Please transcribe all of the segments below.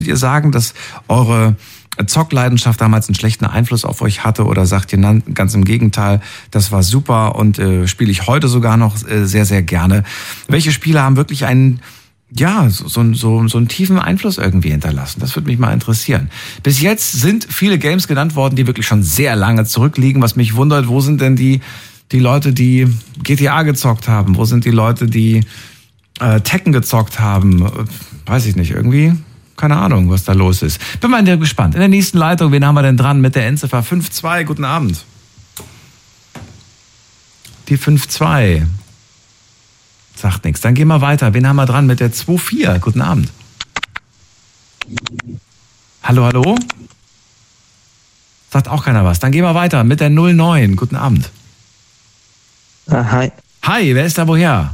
ihr sagen, dass eure Zockleidenschaft damals einen schlechten Einfluss auf euch hatte oder sagt ihr ganz im Gegenteil, das war super und spiele ich heute sogar noch sehr, sehr gerne? Welche Spiele haben wirklich einen, ja, so einen tiefen Einfluss irgendwie hinterlassen? Das würde mich mal interessieren. Bis jetzt sind viele Games genannt worden, die wirklich schon sehr lange zurückliegen. Was mich wundert, wo sind denn die Leute, die GTA gezockt haben? Wo sind die Leute, die Tekken gezockt haben? Weiß ich nicht, irgendwie... Keine Ahnung, was da los ist. Bin mal gespannt. In der nächsten Leitung, wen haben wir denn dran mit der Endziffer 5-2? Guten Abend. Die 5-2. Sagt nichts. Dann gehen wir weiter. Wen haben wir dran mit der 2-4? Guten Abend. Hallo, hallo? Sagt auch keiner was. Dann gehen wir weiter mit der 09. Guten Abend. Hi. Hi, wer ist da woher?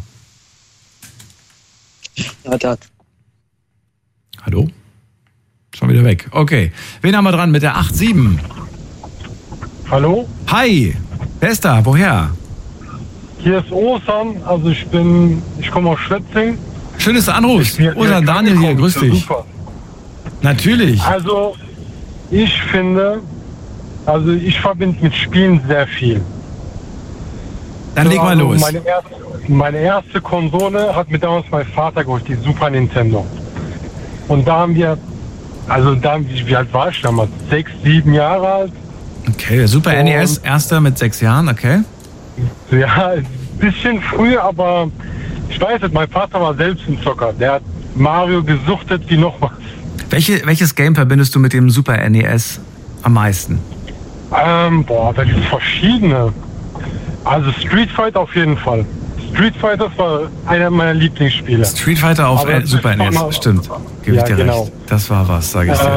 Hallo? Schon wieder weg. Okay. Wen haben wir dran mit der 8-7? Hallo? Hi. Wer ist da? Woher? Hier ist Osan. Also ich komme aus Schwetzing. Schön, dass du anrufst. Osan, Daniel hier. Grüß dich. Super. Natürlich. Also ich finde, ich verbinde mit Spielen sehr viel. Dann leg mal los. Meine erste Konsole hat mir damals mein Vater geholt, die Super Nintendo. Und da haben wir, wie alt war ich damals? 6, 7 Jahre alt. Okay, der Super NES, erster mit 6 Jahren, okay. Ja, ein bisschen früh, aber ich weiß nicht, mein Vater war selbst ein Zocker. Der hat Mario gesuchtet wie noch was. Welches Game verbindest du mit dem Super NES am meisten? Da gibt es verschiedene. Also Street Fighter auf jeden Fall. Street Fighter war einer meiner Lieblingsspiele. Street Fighter auf Super NES, stimmt. Gebe ich dir recht. Das war was, sage ich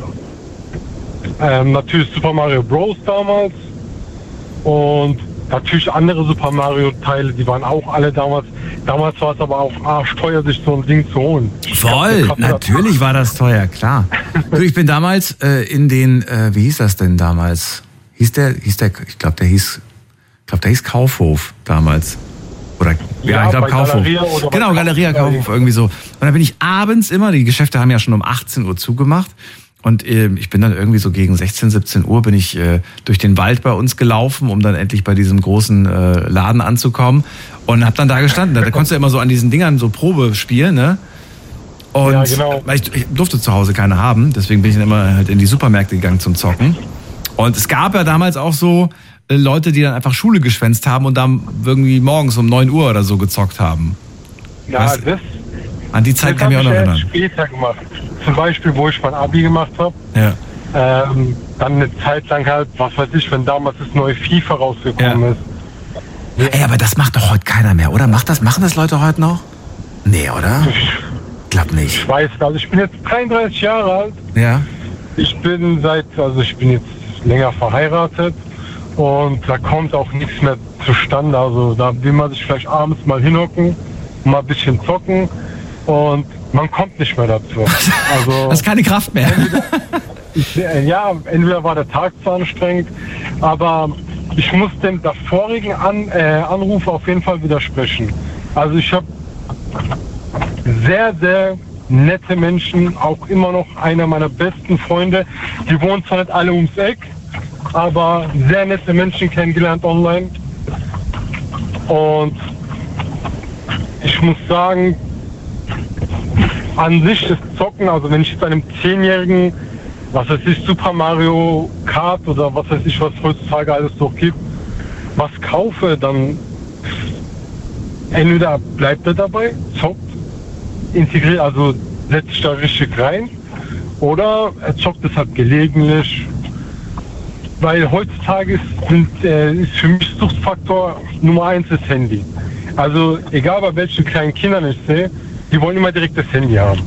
dir. Natürlich Super Mario Bros. Damals. Und natürlich andere Super Mario Teile, die waren auch alle damals. Damals war es aber auch arschteuer, sich so ein Ding zu holen. Voll, natürlich war das teuer, klar. Du, ich bin damals in den, wie hieß das denn damals? Ich glaube, der hieß Kaufhof damals. Oder, ja, ich glaube Kaufhof. Genau, Galeria Kaufhof, irgendwie so. Und dann bin ich abends immer, die Geschäfte haben ja schon um 18 Uhr zugemacht. Und ich bin dann irgendwie so gegen 16, 17 Uhr bin ich durch den Wald bei uns gelaufen, um dann endlich bei diesem großen Laden anzukommen. Und hab dann da gestanden. Da konntest du ja immer so an diesen Dingern so Probe spielen, ne? Und ja, genau. Weil ich durfte zu Hause keine haben. Deswegen bin ich dann immer halt in die Supermärkte gegangen zum Zocken. Und es gab ja damals auch so Leute, die dann einfach Schule geschwänzt haben und dann irgendwie morgens um 9 Uhr oder so gezockt haben. Ja, weißt, an die Zeit kann ich mich auch noch erinnern. Später gemacht. Zum Beispiel, wo ich mein Abi gemacht habe. Ja. Dann eine Zeit lang halt, was weiß ich, wenn damals das neue FIFA rausgekommen ist. Ey, aber das macht doch heute keiner mehr, oder? Machen das Leute heute noch? Nee, oder? Ich glaube nicht. Ich weiß, also ich bin jetzt 33 Jahre alt. Ja. Ich bin jetzt länger verheiratet. Und da kommt auch nichts mehr zustande. Also da will man sich vielleicht abends mal hinhocken, mal ein bisschen zocken und man kommt nicht mehr dazu. Also das ist keine Kraft mehr. Entweder war der Tag zu anstrengend, aber ich muss dem davorigen Anruf auf jeden Fall widersprechen. Also ich habe sehr, sehr nette Menschen, auch immer noch einer meiner besten Freunde. Die wohnen zwar nicht alle ums Eck, aber sehr nette Menschen kennengelernt online. Und ich muss sagen, an sich das Zocken, also wenn ich jetzt einem 10-Jährigen, was weiß ich, Super Mario Kart oder was weiß ich, was heutzutage alles so gibt, was kaufe, dann entweder bleibt er dabei, zockt, integriert, also setzt sich da richtig rein, oder er zockt es halt gelegentlich. Weil heutzutage ist für mich Suchtfaktor Nummer 1 das Handy. Also egal bei welchen kleinen Kindern ich sehe, die wollen immer direkt das Handy haben.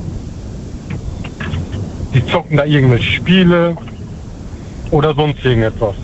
Die zocken da irgendwelche Spiele oder sonst irgendetwas.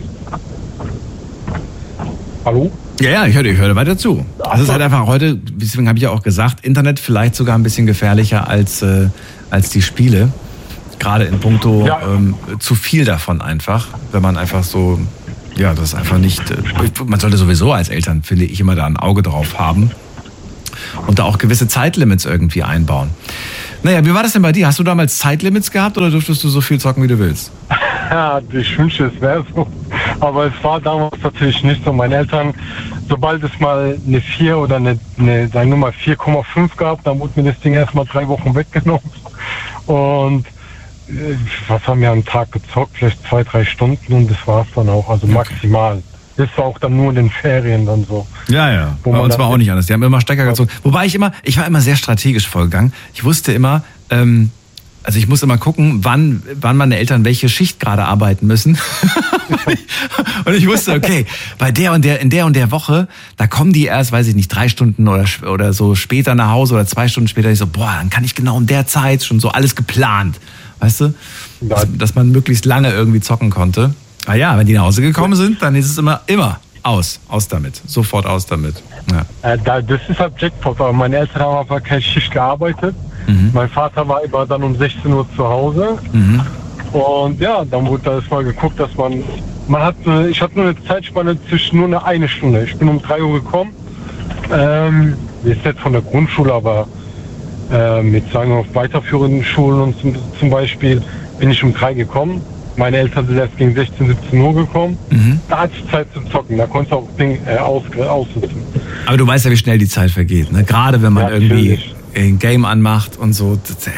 Hallo? Ja, ich höre weiter zu. Das ist halt einfach heute, deswegen habe ich ja auch gesagt, Internet vielleicht sogar ein bisschen gefährlicher als die Spiele. Gerade in puncto zu viel davon einfach, wenn man einfach so, ja, das ist einfach nicht, man sollte sowieso als Eltern, finde ich, immer da ein Auge drauf haben und da auch gewisse Zeitlimits irgendwie einbauen. Naja, wie war das denn bei dir? Hast du damals Zeitlimits gehabt oder durftest du so viel zocken, wie du willst? Ja, ich wünsche, es wäre so. Aber es war damals natürlich nicht so. Meine Eltern, sobald es mal eine 4 oder eine sagen wir mal 4,5 gab, dann wurde mir das Ding erstmal 3 Wochen weggenommen. Und was haben wir am Tag gezockt? Vielleicht 2, 3 Stunden und das war es dann auch, also maximal. Das war auch dann nur in den Ferien dann so. Ja. Bei uns war auch nicht anders. Die haben immer Stecker gezogen. Wobei ich war immer sehr strategisch vorgegangen. Ich wusste immer, also ich muss immer gucken, wann meine Eltern welche Schicht gerade arbeiten müssen. Und ich wusste, okay, bei in der und der Woche, da kommen die erst, weiß ich nicht, 3 Stunden oder so später nach Hause oder 2 Stunden später. Ich so, dann kann ich genau in der Zeit schon so alles geplant. Weißt du? Dass man möglichst lange irgendwie zocken konnte. Ah ja, wenn die nach Hause gekommen sind, dann ist es immer aus damit. Sofort aus damit. Ja. Das ist halt Jackpot, aber meine Eltern haben aber keine Schicht gearbeitet. Mein Vater war immer dann um 16 Uhr zu Hause. Und ja, dann wurde da erstmal geguckt, dass ich hatte nur eine Zeitspanne zwischen nur eine Stunde. Ich bin um 3 Uhr gekommen. Wir sind jetzt von der Grundschule, aber mit sagen wir auf weiterführenden Schulen und zum Beispiel bin ich um 3 gekommen. Meine Eltern sind erst gegen 16, 17 Uhr gekommen. Da hatte ich Zeit zum Zocken. Da konnte ich auch Ding aussitzen. Aber du weißt ja, wie schnell die Zeit vergeht. Ne? Gerade wenn man irgendwie ein Game anmacht und so.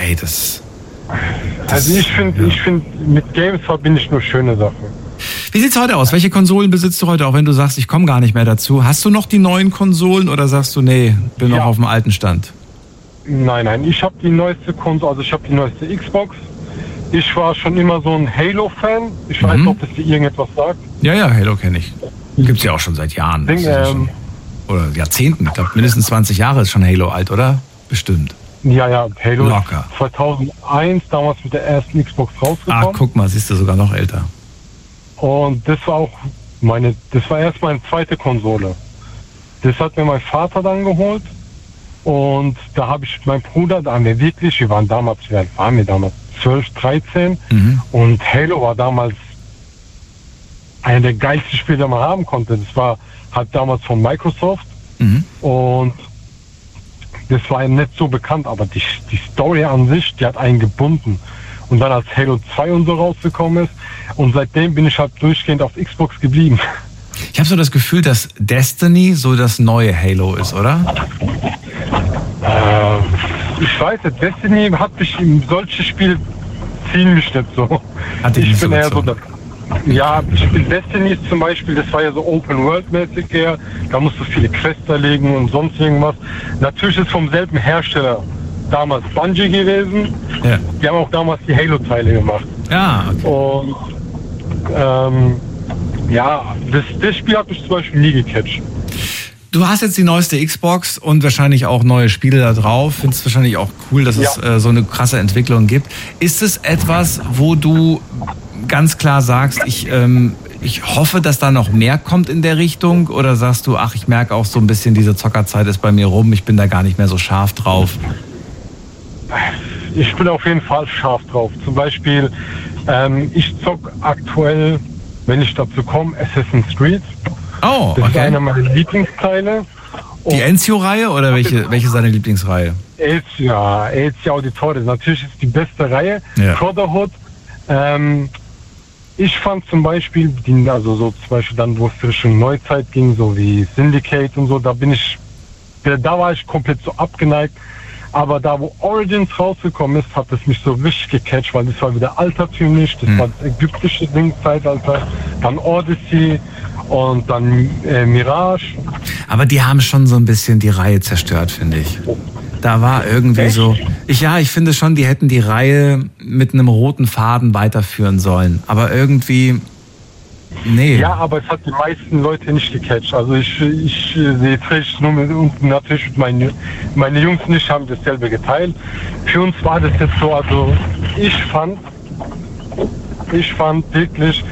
Also ich finde, mit Games verbinde ich nur schöne Sachen. Wie sieht's heute aus? Welche Konsolen besitzt du heute? Auch wenn du sagst, ich komme gar nicht mehr dazu. Hast du noch die neuen Konsolen oder sagst du, nee, bin noch auf dem alten Stand? Nein. Ich habe die neueste Konsole, also ich habe die neueste Xbox. Ich war schon immer so ein Halo-Fan. Ich weiß nicht, ob das dir irgendetwas sagt. Ja, Halo kenne ich. Gibt's ja auch schon seit Jahren. Oder Jahrzehnten. Ich glaube, mindestens 20 Jahre ist schon Halo alt, oder? Bestimmt. Ja, Halo locker. 2001, damals mit der ersten Xbox rausgekommen. Guck mal, siehst du, sogar noch älter. Und das war erst meine zweite Konsole. Das hat mir mein Vater dann geholt. Und da habe ich meinen Bruder, wir waren damals 12, 13. Und Halo war damals einer der geilsten Spiele, die man haben konnte. Das war halt damals von Microsoft. Und das war nicht so bekannt, aber die Story an sich, die hat einen gebunden. Und dann als Halo 2 und so rausgekommen ist. Und seitdem bin ich halt durchgehend auf Xbox geblieben. Ich habe so das Gefühl, dass Destiny so das neue Halo ist, oder? Ich weiß nicht, Destiny hat mich in solche Spiele ziemlich nicht so. Ich bin eher so ich bin Destiny zum Beispiel, das war ja so Open-World-mäßig eher. Da musst du viele Quests erlegen und sonst irgendwas. Natürlich ist vom selben Hersteller damals Bungie gewesen. Ja. Die haben auch damals die Halo-Teile gemacht. Ja, okay. Und das Spiel hat mich zum Beispiel nie gecatcht. Du hast jetzt die neueste Xbox und wahrscheinlich auch neue Spiele da drauf. Findest wahrscheinlich auch cool, dass es so eine krasse Entwicklung gibt. Ist es etwas, wo du ganz klar sagst, ich hoffe, dass da noch mehr kommt in der Richtung? Oder sagst du, ich merke auch so ein bisschen, diese Zockerzeit ist bei mir rum, ich bin da gar nicht mehr so scharf drauf? Ich bin auf jeden Fall scharf drauf. Zum Beispiel, ich zocke aktuell, wenn ich dazu komme, Assassin's Creed. Oh, okay. Das ist einer meiner Lieblingsteile. Die Ezio-Reihe oder welche ist deine Lieblingsreihe? Ezio Auditore. Natürlich ist die beste Reihe. Ja. Brotherhood. Ich fand zum Beispiel, zum Beispiel dann, wo es Richtung Neuzeit ging, so wie Syndicate und so, da war ich komplett so abgeneigt. Aber da, wo Origins rausgekommen ist, hat es mich so richtig gecatcht, weil das war wieder altertümlich, das war das ägyptische Zeitalter, dann Odyssey und dann Mirage. Aber die haben schon so ein bisschen die Reihe zerstört, finde ich. Da war irgendwie so... Ich finde schon, die hätten die Reihe mit einem roten Faden weiterführen sollen. Aber irgendwie... Nee. Ja, aber es hat die meisten Leute nicht gecatcht. Also ich sehe es nur und natürlich meine Jungs und ich haben dasselbe geteilt. Für uns war das jetzt so, also ich fand wirklich,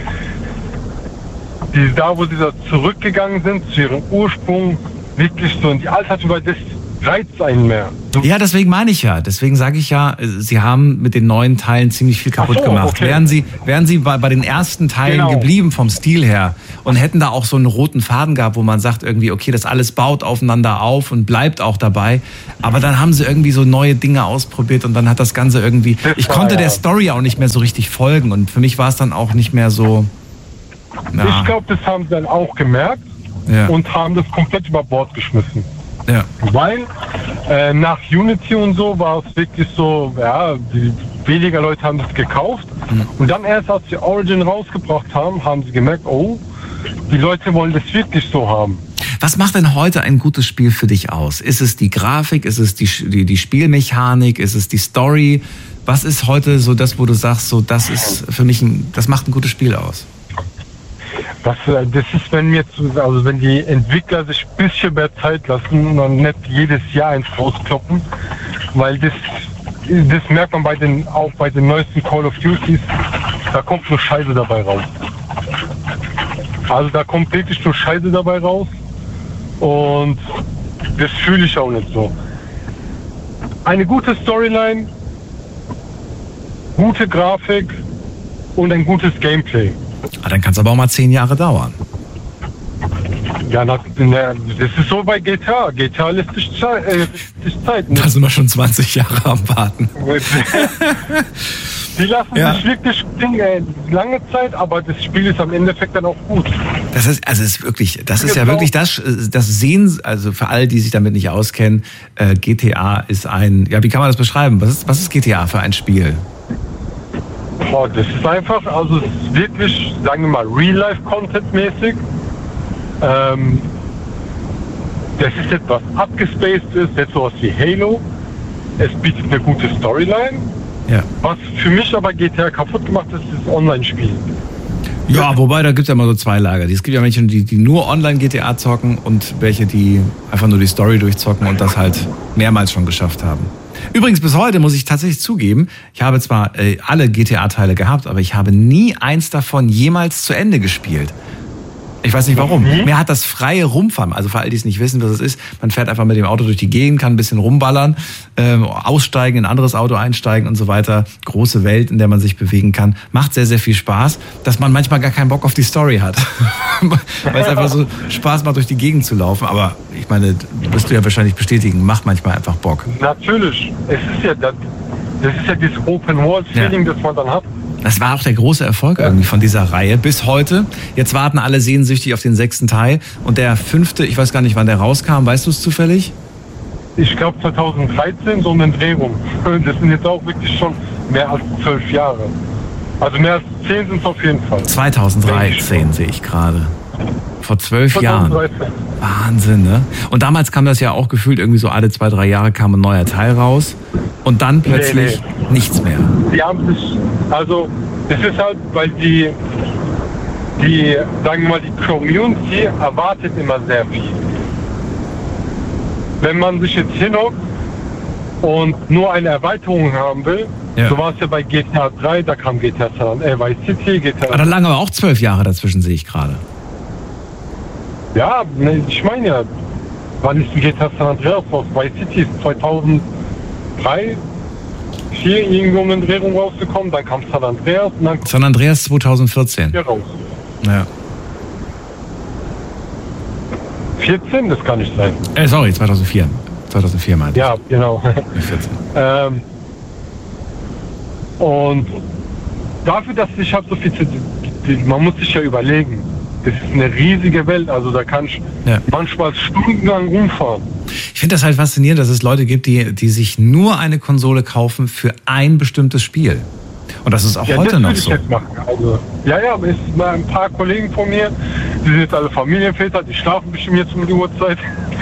da wo sie da zurückgegangen sind, zu ihrem Ursprung, wirklich so in die Altertum, weil das reizt einen mehr. Ja, deswegen meine ich ja. Deswegen sage ich ja, sie haben mit den neuen Teilen ziemlich viel kaputt gemacht. Okay. Wären sie bei den ersten Teilen geblieben vom Stil her und hätten da auch so einen roten Faden gehabt, wo man sagt irgendwie, okay, das alles baut aufeinander auf und bleibt auch dabei. Aber dann haben sie irgendwie so neue Dinge ausprobiert und dann hat das Ganze irgendwie... Ich konnte der Story auch nicht mehr so richtig folgen und für mich war es dann auch nicht mehr so... Ja. Ich glaube, das haben sie dann auch gemerkt und haben das komplett über Bord geschmissen. Ja. Weil nach Unity und so war es wirklich so, weniger Leute haben das gekauft. Und dann erst, als sie Origin rausgebracht haben, haben sie gemerkt, oh, die Leute wollen das wirklich so haben. Was macht denn heute ein gutes Spiel für dich aus? Ist es die Grafik, ist es die Spielmechanik, ist es die Story? Was ist heute so das, wo du sagst, so das ist für mich das macht ein gutes Spiel aus? Das ist, wenn die Entwickler sich ein bisschen mehr Zeit lassen und nicht jedes Jahr eins rauskloppen, weil das merkt man auch bei den neuesten Call of Duties, da kommt nur Scheiße dabei raus. Also da kommt wirklich nur Scheiße dabei raus und das fühle ich auch nicht so. Eine gute Storyline, gute Grafik und ein gutes Gameplay. Dann kann es aber auch mal 10 Jahre dauern. Ja, das ist so bei GTA. GTA lässt sich Zeit. Da sind wir schon 20 Jahre am Warten. Die lassen sich wirklich lange Zeit, aber das Spiel ist am Endeffekt dann auch gut. Das ist wirklich das sehen, also für alle, die sich damit nicht auskennen, GTA ist wie kann man das beschreiben? Was ist GTA für ein Spiel? Oh, das ist einfach, also es ist wirklich, sagen wir mal, Real-Life-Content-mäßig. Das ist etwas abgespaced ist, nicht so was wie Halo. Es bietet eine gute Storyline. Ja. Was für mich aber GTA kaputt gemacht ist, ist das Online-Spiel. Ja, wobei, da gibt es ja immer so zwei Lager. Es gibt ja Menschen, die nur Online-GTA zocken und welche, die einfach nur die Story durchzocken und das halt mehrmals schon geschafft haben. Übrigens, bis heute muss ich tatsächlich zugeben, ich habe zwar alle GTA-Teile gehabt, aber ich habe nie eins davon jemals zu Ende gespielt. Ich weiß nicht warum. Mir hat das freie Rumfahren, also für all die es nicht wissen, was es ist, man fährt einfach mit dem Auto durch die Gegend, kann ein bisschen rumballern, aussteigen, in ein anderes Auto einsteigen und so weiter. Große Welt, in der man sich bewegen kann. Macht sehr, sehr viel Spaß, dass man manchmal gar keinen Bock auf die Story hat. Weil es einfach so Spaß macht, durch die Gegend zu laufen. Aber ich meine, wirst du ja wahrscheinlich bestätigen, macht manchmal einfach Bock. Natürlich. Das ist ja dieses Open-World-Feeling, das man dann hat. Das war auch der große Erfolg irgendwie von dieser Reihe bis heute. Jetzt warten alle sehnsüchtig auf den 6. Teil. Und der 5., ich weiß gar nicht, wann der rauskam. Weißt du es zufällig? Ich glaube 2013, so eine Drehung. Das sind jetzt auch wirklich schon mehr als 12 Jahre. Also mehr als 10 sind es auf jeden Fall. 2013 sehe ich gerade. Vor 12 Jahren. Wahnsinn, ne? Und damals kam das ja auch gefühlt irgendwie so alle 2-3 Jahre kam ein neuer Teil raus. Und dann plötzlich nichts mehr. Die haben sich, also das ist halt, weil die sagen wir mal, die Community erwartet immer sehr viel. Wenn man sich jetzt hinhockt und nur eine Erweiterung haben will, so war es ja bei GTA 3, da kam GTA Vice City, GTA... Aber da lagen aber auch 12 Jahre dazwischen, sehe ich gerade. Ja, ich meine ja, wann ist ein GTA San Andreas raus? Vice City ist 2003, 2004 irgendwo eine Drehung rausgekommen, dann kam San Andreas und dann... San Andreas 2014. Raus. Ja. 14? Das kann nicht sein. Sorry, 2004. 2004 meinte ich. Ja, genau. 14. Und dafür, dass ich halt so viel man muss sich ja überlegen, das ist eine riesige Welt, also da kann ich manchmal stundenlang rumfahren. Ich finde das halt faszinierend, dass es Leute gibt, die sich nur eine Konsole kaufen für ein bestimmtes Spiel. Und das ist auch heute noch so. Also, es ist mal ein paar Kollegen von mir, die sind jetzt alle Familienväter, die schlafen bestimmt jetzt um die Uhrzeit.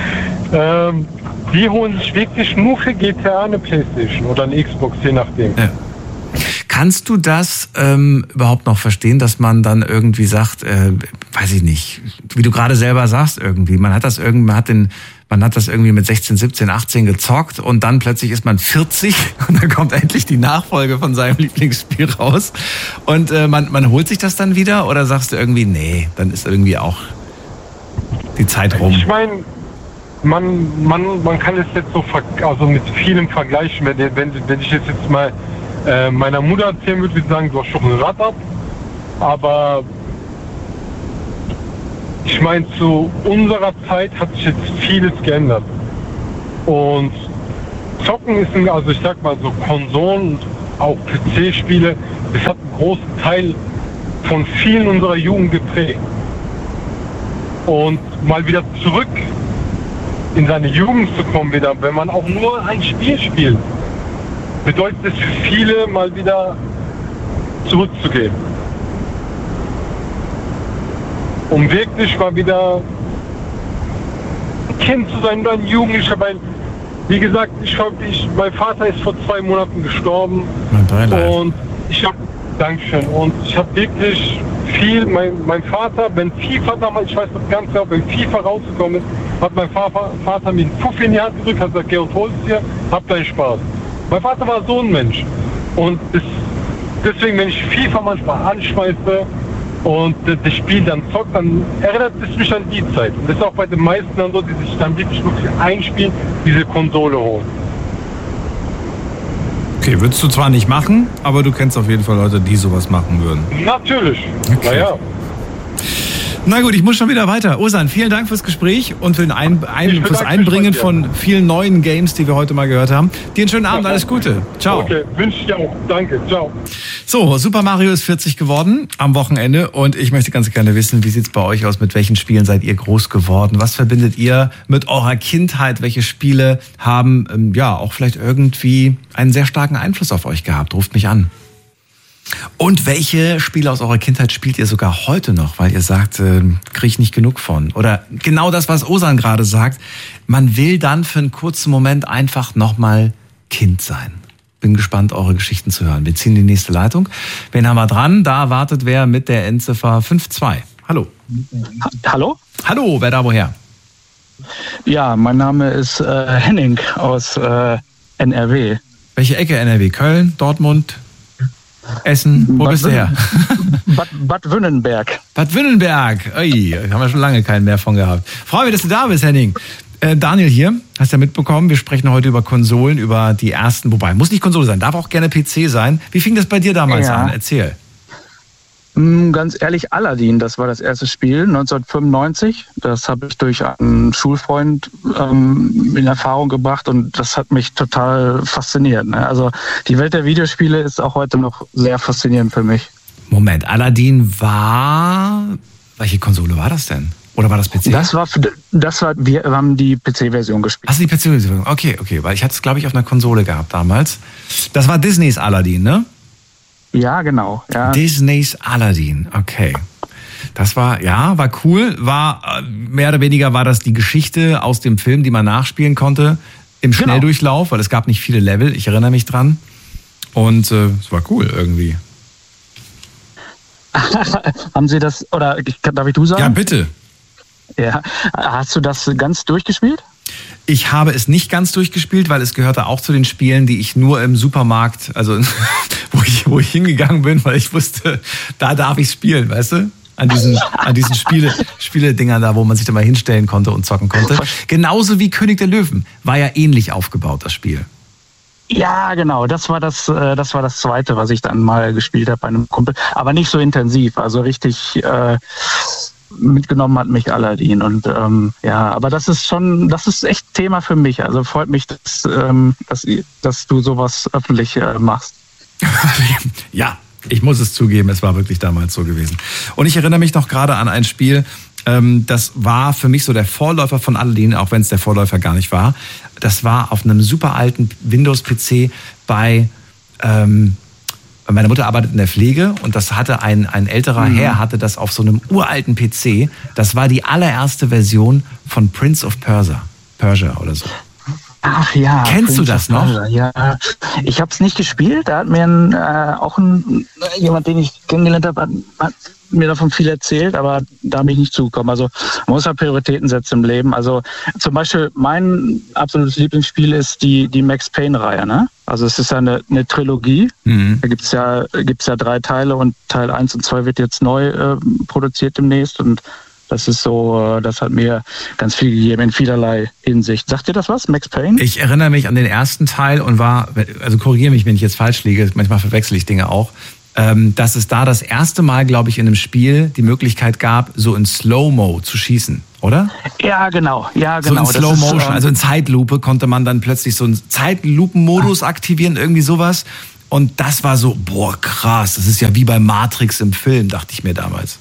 Die holen sich wirklich nur für GTA eine Playstation oder eine Xbox, je nachdem. Ja. Kannst du das überhaupt noch verstehen, dass man dann irgendwie sagt, weiß ich nicht, wie du gerade selber sagst irgendwie, man hat das irgendwie mit 16, 17, 18 gezockt und dann plötzlich ist man 40 und dann kommt endlich die Nachfolge von seinem Lieblingsspiel raus und man holt sich das dann wieder oder sagst du irgendwie, nee, dann ist irgendwie auch die Zeit rum? Ich meine, man kann es jetzt so also mit vielem vergleichen. Wenn ich jetzt mal meiner Mutter erzählen würde, würde ich sagen, du hast schon ein Rad ab. Aber ich meine, zu unserer Zeit hat sich jetzt vieles geändert. Und Zocken ist, also ich sag mal so Konsolen, auch PC-Spiele, das hat einen großen Teil von vielen unserer Jugend geprägt. Und mal wieder zurück in seine Jugend zu kommen wieder, wenn man auch nur ein Spiel spielt, bedeutet es für viele mal wieder zurückzugehen. Um wirklich mal wieder ein Kind zu sein oder ein Jugendlicher, weil, wie gesagt, mein Vater ist vor 2 Monaten gestorben. Und ich habe, Dankeschön, und ich habe wirklich viel, mein Vater, wenn FIFA damals, ich weiß das ganz genau, wenn FIFA rausgekommen ist, hat mein Vater mir einen Puff in die Hand gedrückt, hat gesagt, geh und hol's dir, hab deinen Spaß. Mein Vater war so ein Mensch. Und deswegen, wenn ich FIFA manchmal anschmeiße und das Spiel dann zockt, dann erinnert es mich an die Zeit. Und das ist auch bei den meisten dann so, die sich dann wirklich einspielen, diese Konsole holen. Okay, würdest du zwar nicht machen, aber du kennst auf jeden Fall Leute, die sowas machen würden. Natürlich. Okay. Naja. Na gut, ich muss schon wieder weiter. Ozan, vielen Dank fürs Gespräch und für fürs Einbringen von vielen neuen Games, die wir heute mal gehört haben. Dir einen schönen Abend, alles Gute. Ciao. Okay, wünsche ich dir auch. Danke, ciao. So, Super Mario ist 40 geworden am Wochenende und ich möchte ganz gerne wissen, wie sieht's bei euch aus? Mit welchen Spielen seid ihr groß geworden? Was verbindet ihr mit eurer Kindheit? Welche Spiele haben auch vielleicht irgendwie einen sehr starken Einfluss auf euch gehabt? Ruft mich an. Und welche Spiele aus eurer Kindheit spielt ihr sogar heute noch, weil ihr sagt, kriege ich nicht genug von? Oder genau das, was Ozan gerade sagt, man will dann für einen kurzen Moment einfach nochmal Kind sein. Bin gespannt, eure Geschichten zu hören. Wir ziehen die nächste Leitung. Wen haben wir dran? Da wartet wer mit der Endziffer 52. Hallo. Hallo? Hallo, wer da woher? Ja, mein Name ist Henning aus NRW. Welche Ecke NRW? Köln, Dortmund? Essen, wo bist du her? Bad Wünnenberg. Bad Wünnenberg, ui, haben wir schon lange keinen mehr von gehabt. Freue mich, dass du da bist, Henning. Daniel hier, hast ja mitbekommen, wir sprechen heute über Konsolen, über die ersten, wobei, muss nicht Konsole sein, darf auch gerne PC sein. Wie fing das bei dir damals an? Erzähl. Ganz ehrlich, Aladdin, das war das erste Spiel, 1995. Das habe ich durch einen Schulfreund in Erfahrung gebracht und das hat mich total fasziniert. Ne? Also die Welt der Videospiele ist auch heute noch sehr faszinierend für mich. Moment, Aladdin war... Welche Konsole war das denn? Oder war das PC? Wir haben die PC-Version gespielt. Hast du die PC-Version? Okay, weil ich hatte es, glaube ich, auf einer Konsole gehabt damals. Das war Disneys Aladdin, ne? Ja, genau. Ja. Disneys Aladdin, okay. Das war cool. Mehr oder weniger war das die Geschichte aus dem Film, die man nachspielen konnte im Schnelldurchlauf, weil es gab nicht viele Level, ich erinnere mich dran. Und es war cool irgendwie. Haben Sie das, oder darf ich du sagen? Ja, bitte. Ja. Hast du das ganz durchgespielt? Ich habe es nicht ganz durchgespielt, weil es gehörte auch zu den Spielen, die ich nur im Supermarkt, also wo ich hingegangen bin, weil ich wusste, da darf ich spielen, weißt du? An diesen Spiele-Dingern da, wo man sich da mal hinstellen konnte und zocken konnte. Genauso wie König der Löwen. War ja ähnlich aufgebaut, das Spiel. Ja, genau. Das war das zweite, was ich dann mal gespielt habe bei einem Kumpel. Aber nicht so intensiv. Also richtig mitgenommen hat mich Aladdin. Und aber das ist echt Thema für mich. Also freut mich, dass du sowas öffentlich machst. Ja, ich muss es zugeben, es war wirklich damals so gewesen. Und ich erinnere mich noch gerade an ein Spiel, das war für mich so der Vorläufer von Aladdin, auch wenn es der Vorläufer gar nicht war. Das war auf einem super alten Windows-PC meine Mutter arbeitet in der Pflege und das hatte ein älterer Herr, hatte das auf so einem uralten PC. Das war die allererste Version von Prince of Persia oder so. Ach ja. Kennst du das noch? Ja, ich habe es nicht gespielt. Da hat mir jemand, den ich kennengelernt habe, hat mir davon viel erzählt, aber da bin ich nicht zugekommen. Also man muss ja Prioritäten setzen im Leben. Also zum Beispiel mein absolutes Lieblingsspiel ist die Max Payne-Reihe. Ne? Also es ist ja eine Trilogie. Da gibt's ja 3 Teile und Teil 1 und 2 wird jetzt neu produziert demnächst. Und Das ist so, das hat mir ganz viel gegeben in vielerlei Hinsicht. Sagt dir das was, Max Payne? Ich erinnere mich an den ersten Teil und also korrigiere mich, wenn ich jetzt falsch liege, manchmal verwechsel ich Dinge auch, dass es da das erste Mal, glaube ich, in einem Spiel die Möglichkeit gab, so in Slow-Mo zu schießen, oder? Ja, genau. So in Slow-Motion, also in Zeitlupe konnte man dann plötzlich so einen Zeitlupen-Modus aktivieren, irgendwie sowas. Und das war so, boah, krass, das ist ja wie bei Matrix im Film, dachte ich mir damals.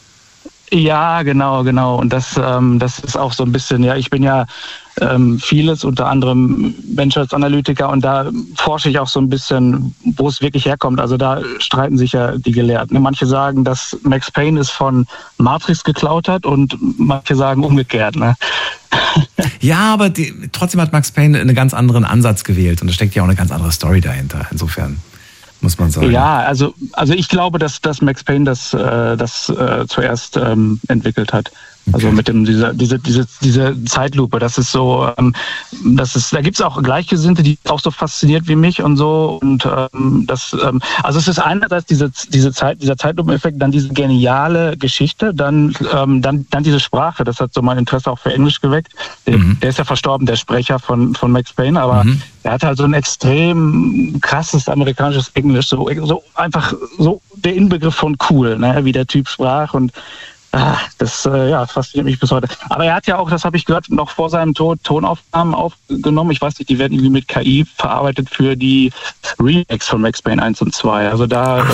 Ja, genau. Und das ist auch so ein bisschen, ja, ich bin ja vieles, unter anderem Menschheitsanalytiker, und da forsche ich auch so ein bisschen, wo es wirklich herkommt. Also da streiten sich ja die Gelehrten. Manche sagen, dass Max Payne es von Matrix geklaut hat, und manche sagen umgekehrt. Ne? Ja, aber trotzdem hat Max Payne einen ganz anderen Ansatz gewählt, und da steckt ja auch eine ganz andere Story dahinter. Insofern muss man sagen. Ja, also ich glaube, dass Max Payne das zuerst entwickelt hat. Also Okay. mit diese Zeitlupe, das ist so, da gibt's auch Gleichgesinnte, die auch so fasziniert wie mich und so, und also es ist einerseits dieser Zeitlupeneffekt, dann diese geniale Geschichte, dann diese Sprache, das hat so mein Interesse auch für Englisch geweckt. Der ist ja verstorben, der Sprecher von Max Payne, aber er hat halt so ein extrem krasses amerikanisches Englisch, so einfach so der Inbegriff von cool, ne, wie der Typ sprach, und das fasziniert mich bis heute. Aber er hat ja auch, das habe ich gehört, noch vor seinem Tod Tonaufnahmen aufgenommen. Ich weiß nicht, die werden irgendwie mit KI verarbeitet für die Remakes von Max Payne 1 und 2. Also da,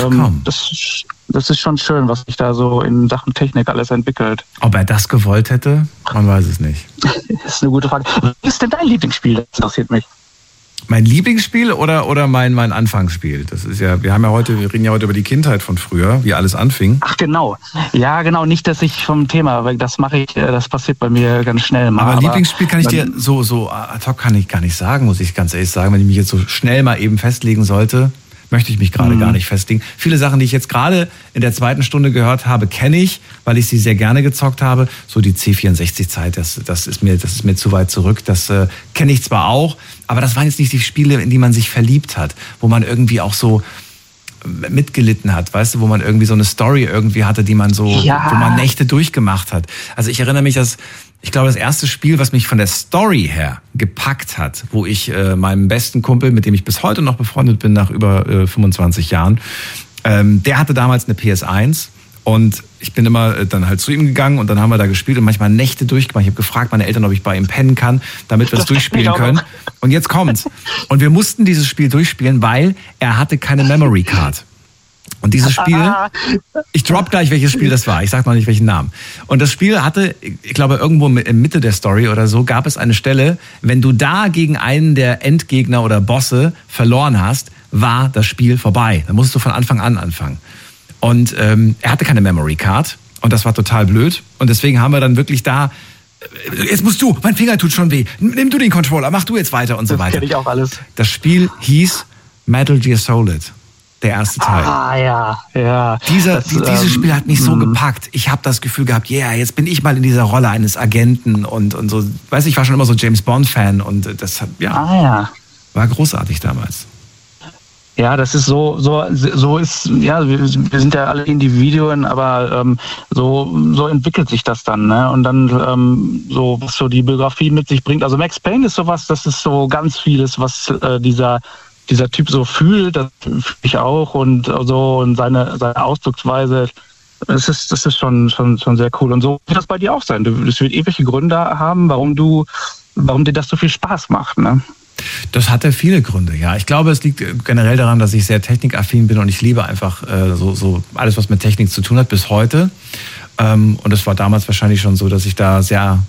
das ist schon schön, was sich da so in Sachen Technik alles entwickelt. Ob er das gewollt hätte, man weiß es nicht. Das ist eine gute Frage. Was ist denn dein Lieblingsspiel? Das interessiert mich. Mein Lieblingsspiel oder mein Anfangsspiel? Das ist ja, wir reden ja heute über die Kindheit von früher, wie alles anfing. Ach genau. Ja, genau. Nicht, dass ich vom Thema weg, das passiert bei mir ganz schnell mal. Aber Lieblingsspiel kann ich dir so ad hoc kann ich gar nicht sagen, muss ich ganz ehrlich sagen. Wenn ich mich jetzt so schnell mal eben festlegen sollte, möchte ich mich gerade gar nicht festlegen. Viele Sachen, die ich jetzt gerade in der zweiten Stunde gehört habe, kenne ich, weil ich sie sehr gerne gezockt habe. So die C64-Zeit, das ist mir zu weit zurück. Das kenne ich zwar auch, aber das waren jetzt nicht die Spiele, in die man sich verliebt hat, wo man irgendwie auch so mitgelitten hat, weißt du, wo man irgendwie so eine Story irgendwie hatte, die man so, wo man Nächte durchgemacht hat. Also ich erinnere mich, ich glaube, das erste Spiel, was mich von der Story her gepackt hat, wo ich meinem besten Kumpel, mit dem ich bis heute noch befreundet bin, nach über 25 Jahren, der hatte damals eine PS1, und ich bin immer dann halt zu ihm gegangen, und dann haben wir da gespielt und manchmal Nächte durchgemacht. Ich habe gefragt meine Eltern, ob ich bei ihm pennen kann, damit wir es durchspielen können. Und jetzt kommt's. Und wir mussten dieses Spiel durchspielen, weil er hatte keine Memory Card. Und dieses Spiel, ich drop gleich, welches Spiel das war. Ich sag noch nicht, welchen Namen. Und das Spiel hatte, ich glaube, irgendwo in Mitte der Story oder so, gab es eine Stelle, wenn du da gegen einen der Endgegner oder Bosse verloren hast, war das Spiel vorbei. Da musst du von Anfang an anfangen. Und er hatte keine Memory Card, und das war total blöd. Und deswegen haben wir dann wirklich jetzt musst du, mein Finger tut schon weh, nimm du den Controller, mach du jetzt weiter und so weiter. Das kenne ich auch alles. Das Spiel hieß Metal Gear Solid, der erste Teil. Ja. Dieses Spiel hat mich so gepackt. Ich habe das Gefühl gehabt, jetzt bin ich mal in dieser Rolle eines Agenten und so. Weiß ich war schon immer so James Bond Fan, und das hat war großartig damals. Ja, das ist so ist, ja, wir sind ja alle Individuen, aber so entwickelt sich das dann, ne? Und dann was so die Biografie mit sich bringt. Also Max Payne ist sowas, das ist so ganz vieles, was dieser Typ so fühlt, das fühle ich auch, und so, und seine Ausdrucksweise, das ist schon sehr cool. Und so wird das bei dir auch sein. Es wird ewige Gründe haben, warum dir das so viel Spaß macht, ne? Das hatte viele Gründe, ja. Ich glaube, es liegt generell daran, dass ich sehr technikaffin bin, und ich liebe einfach so alles, was mit Technik zu tun hat, bis heute. Und es war damals wahrscheinlich schon so, dass ich da sehr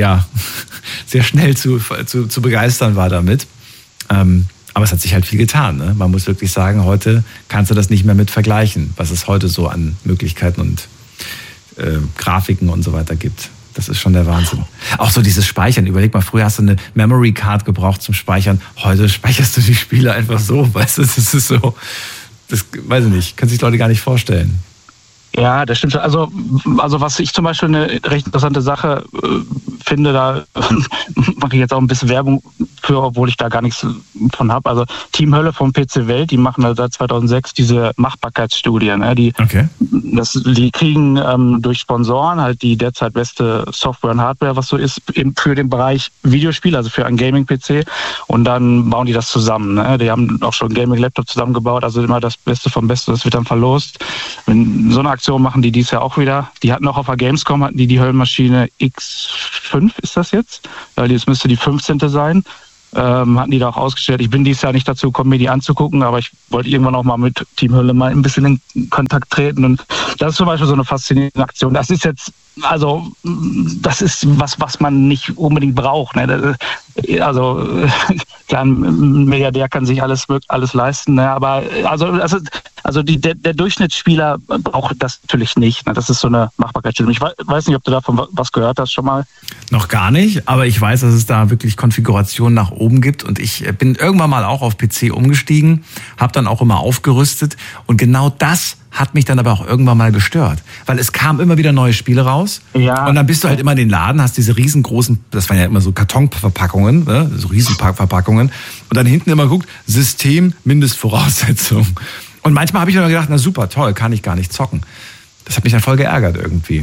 schnell zu begeistern war damit. Aber es hat sich halt viel getan, ne? Man muss wirklich sagen, heute kannst du das nicht mehr mit vergleichen, was es heute so an Möglichkeiten und Grafiken und so weiter gibt. Das ist schon der Wahnsinn. Auch so dieses Speichern. Überleg mal, früher hast du eine Memory Card gebraucht zum Speichern. Heute speicherst du die Spiele einfach so. Weißt du, das ist so, das weiß ich nicht, können sich Leute gar nicht vorstellen. Ja, das stimmt schon. Also was ich zum Beispiel eine recht interessante Sache finde, da mache ich jetzt auch ein bisschen Werbung für, obwohl ich da gar nichts von habe. Also Team Hölle vom PC Welt, die machen seit 2006 diese Machbarkeitsstudien. Ne? Die kriegen durch Sponsoren halt die derzeit beste Software und Hardware, was so ist, für den Bereich Videospiel, also für einen Gaming-PC. Und dann bauen die das zusammen. Ne? Die haben auch schon einen Gaming-Laptop zusammengebaut, also immer das Beste vom Besten, das wird dann verlost. Wenn so eine Aktion machen die dies Jahr auch wieder. Die hatten auch auf der Gamescom, hatten die Höllenmaschine X5, ist das jetzt? Das müsste die 15. sein. Hatten die da auch ausgestellt. Ich bin dieses Jahr nicht dazu gekommen, mir die anzugucken, aber ich wollte irgendwann auch mal mit Team Hölle mal ein bisschen in Kontakt treten. Und das ist zum Beispiel so eine faszinierende Aktion. Das ist jetzt, also das ist was man nicht unbedingt braucht. Ne? Also klar, ein Milliardär kann sich alles leisten, ne? Aber der Durchschnittsspieler braucht das natürlich nicht. Ne? Das ist so eine Machbarkeitsstudie. Ich weiß nicht, ob du davon was gehört hast schon mal. Noch gar nicht, aber ich weiß, dass es da wirklich Konfigurationen nach oben gibt und ich bin irgendwann mal auch auf PC umgestiegen, habe dann auch immer aufgerüstet und genau das hat mich dann aber auch irgendwann mal gestört, weil es kamen immer wieder neue Spiele raus und dann bist du halt immer in den Laden, hast diese riesengroßen, das waren ja immer so Kartonverpackungen, ne? So Riesenverpackungen und dann hinten immer guckt, System, Mindestvoraussetzungen. Und manchmal habe ich dann gedacht, na super, toll, kann ich gar nicht zocken. Das hat mich dann voll geärgert irgendwie.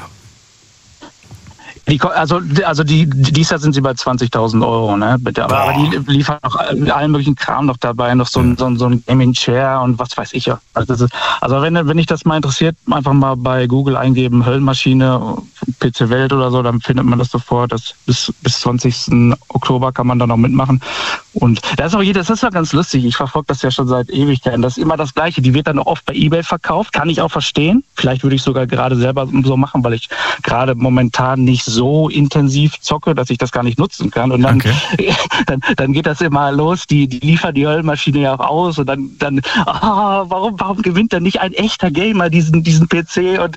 Dies Jahr sind sie bei 20.000 Euro, ne? Bitte. Aber die liefern noch allen möglichen Kram noch dabei, noch so ein Gaming Chair und was weiß ich ja. Also wenn dich das mal interessiert, einfach mal bei Google eingeben, Höllenmaschine, PC Welt oder so, dann findet man das sofort. Bis 20. Oktober kann man da noch mitmachen. Und das ist ja ganz lustig. Ich verfolge das ja schon seit Ewigkeiten. Das ist immer das Gleiche. Die wird dann oft bei eBay verkauft. Kann ich auch verstehen. Vielleicht würde ich sogar gerade selber so machen, weil ich gerade momentan nicht so intensiv zocke, dass ich das gar nicht nutzen kann. Und dann, dann geht das immer los. Die liefern die Höllenmaschine ja auch aus. Und dann warum gewinnt denn nicht ein echter Gamer diesen PC? Und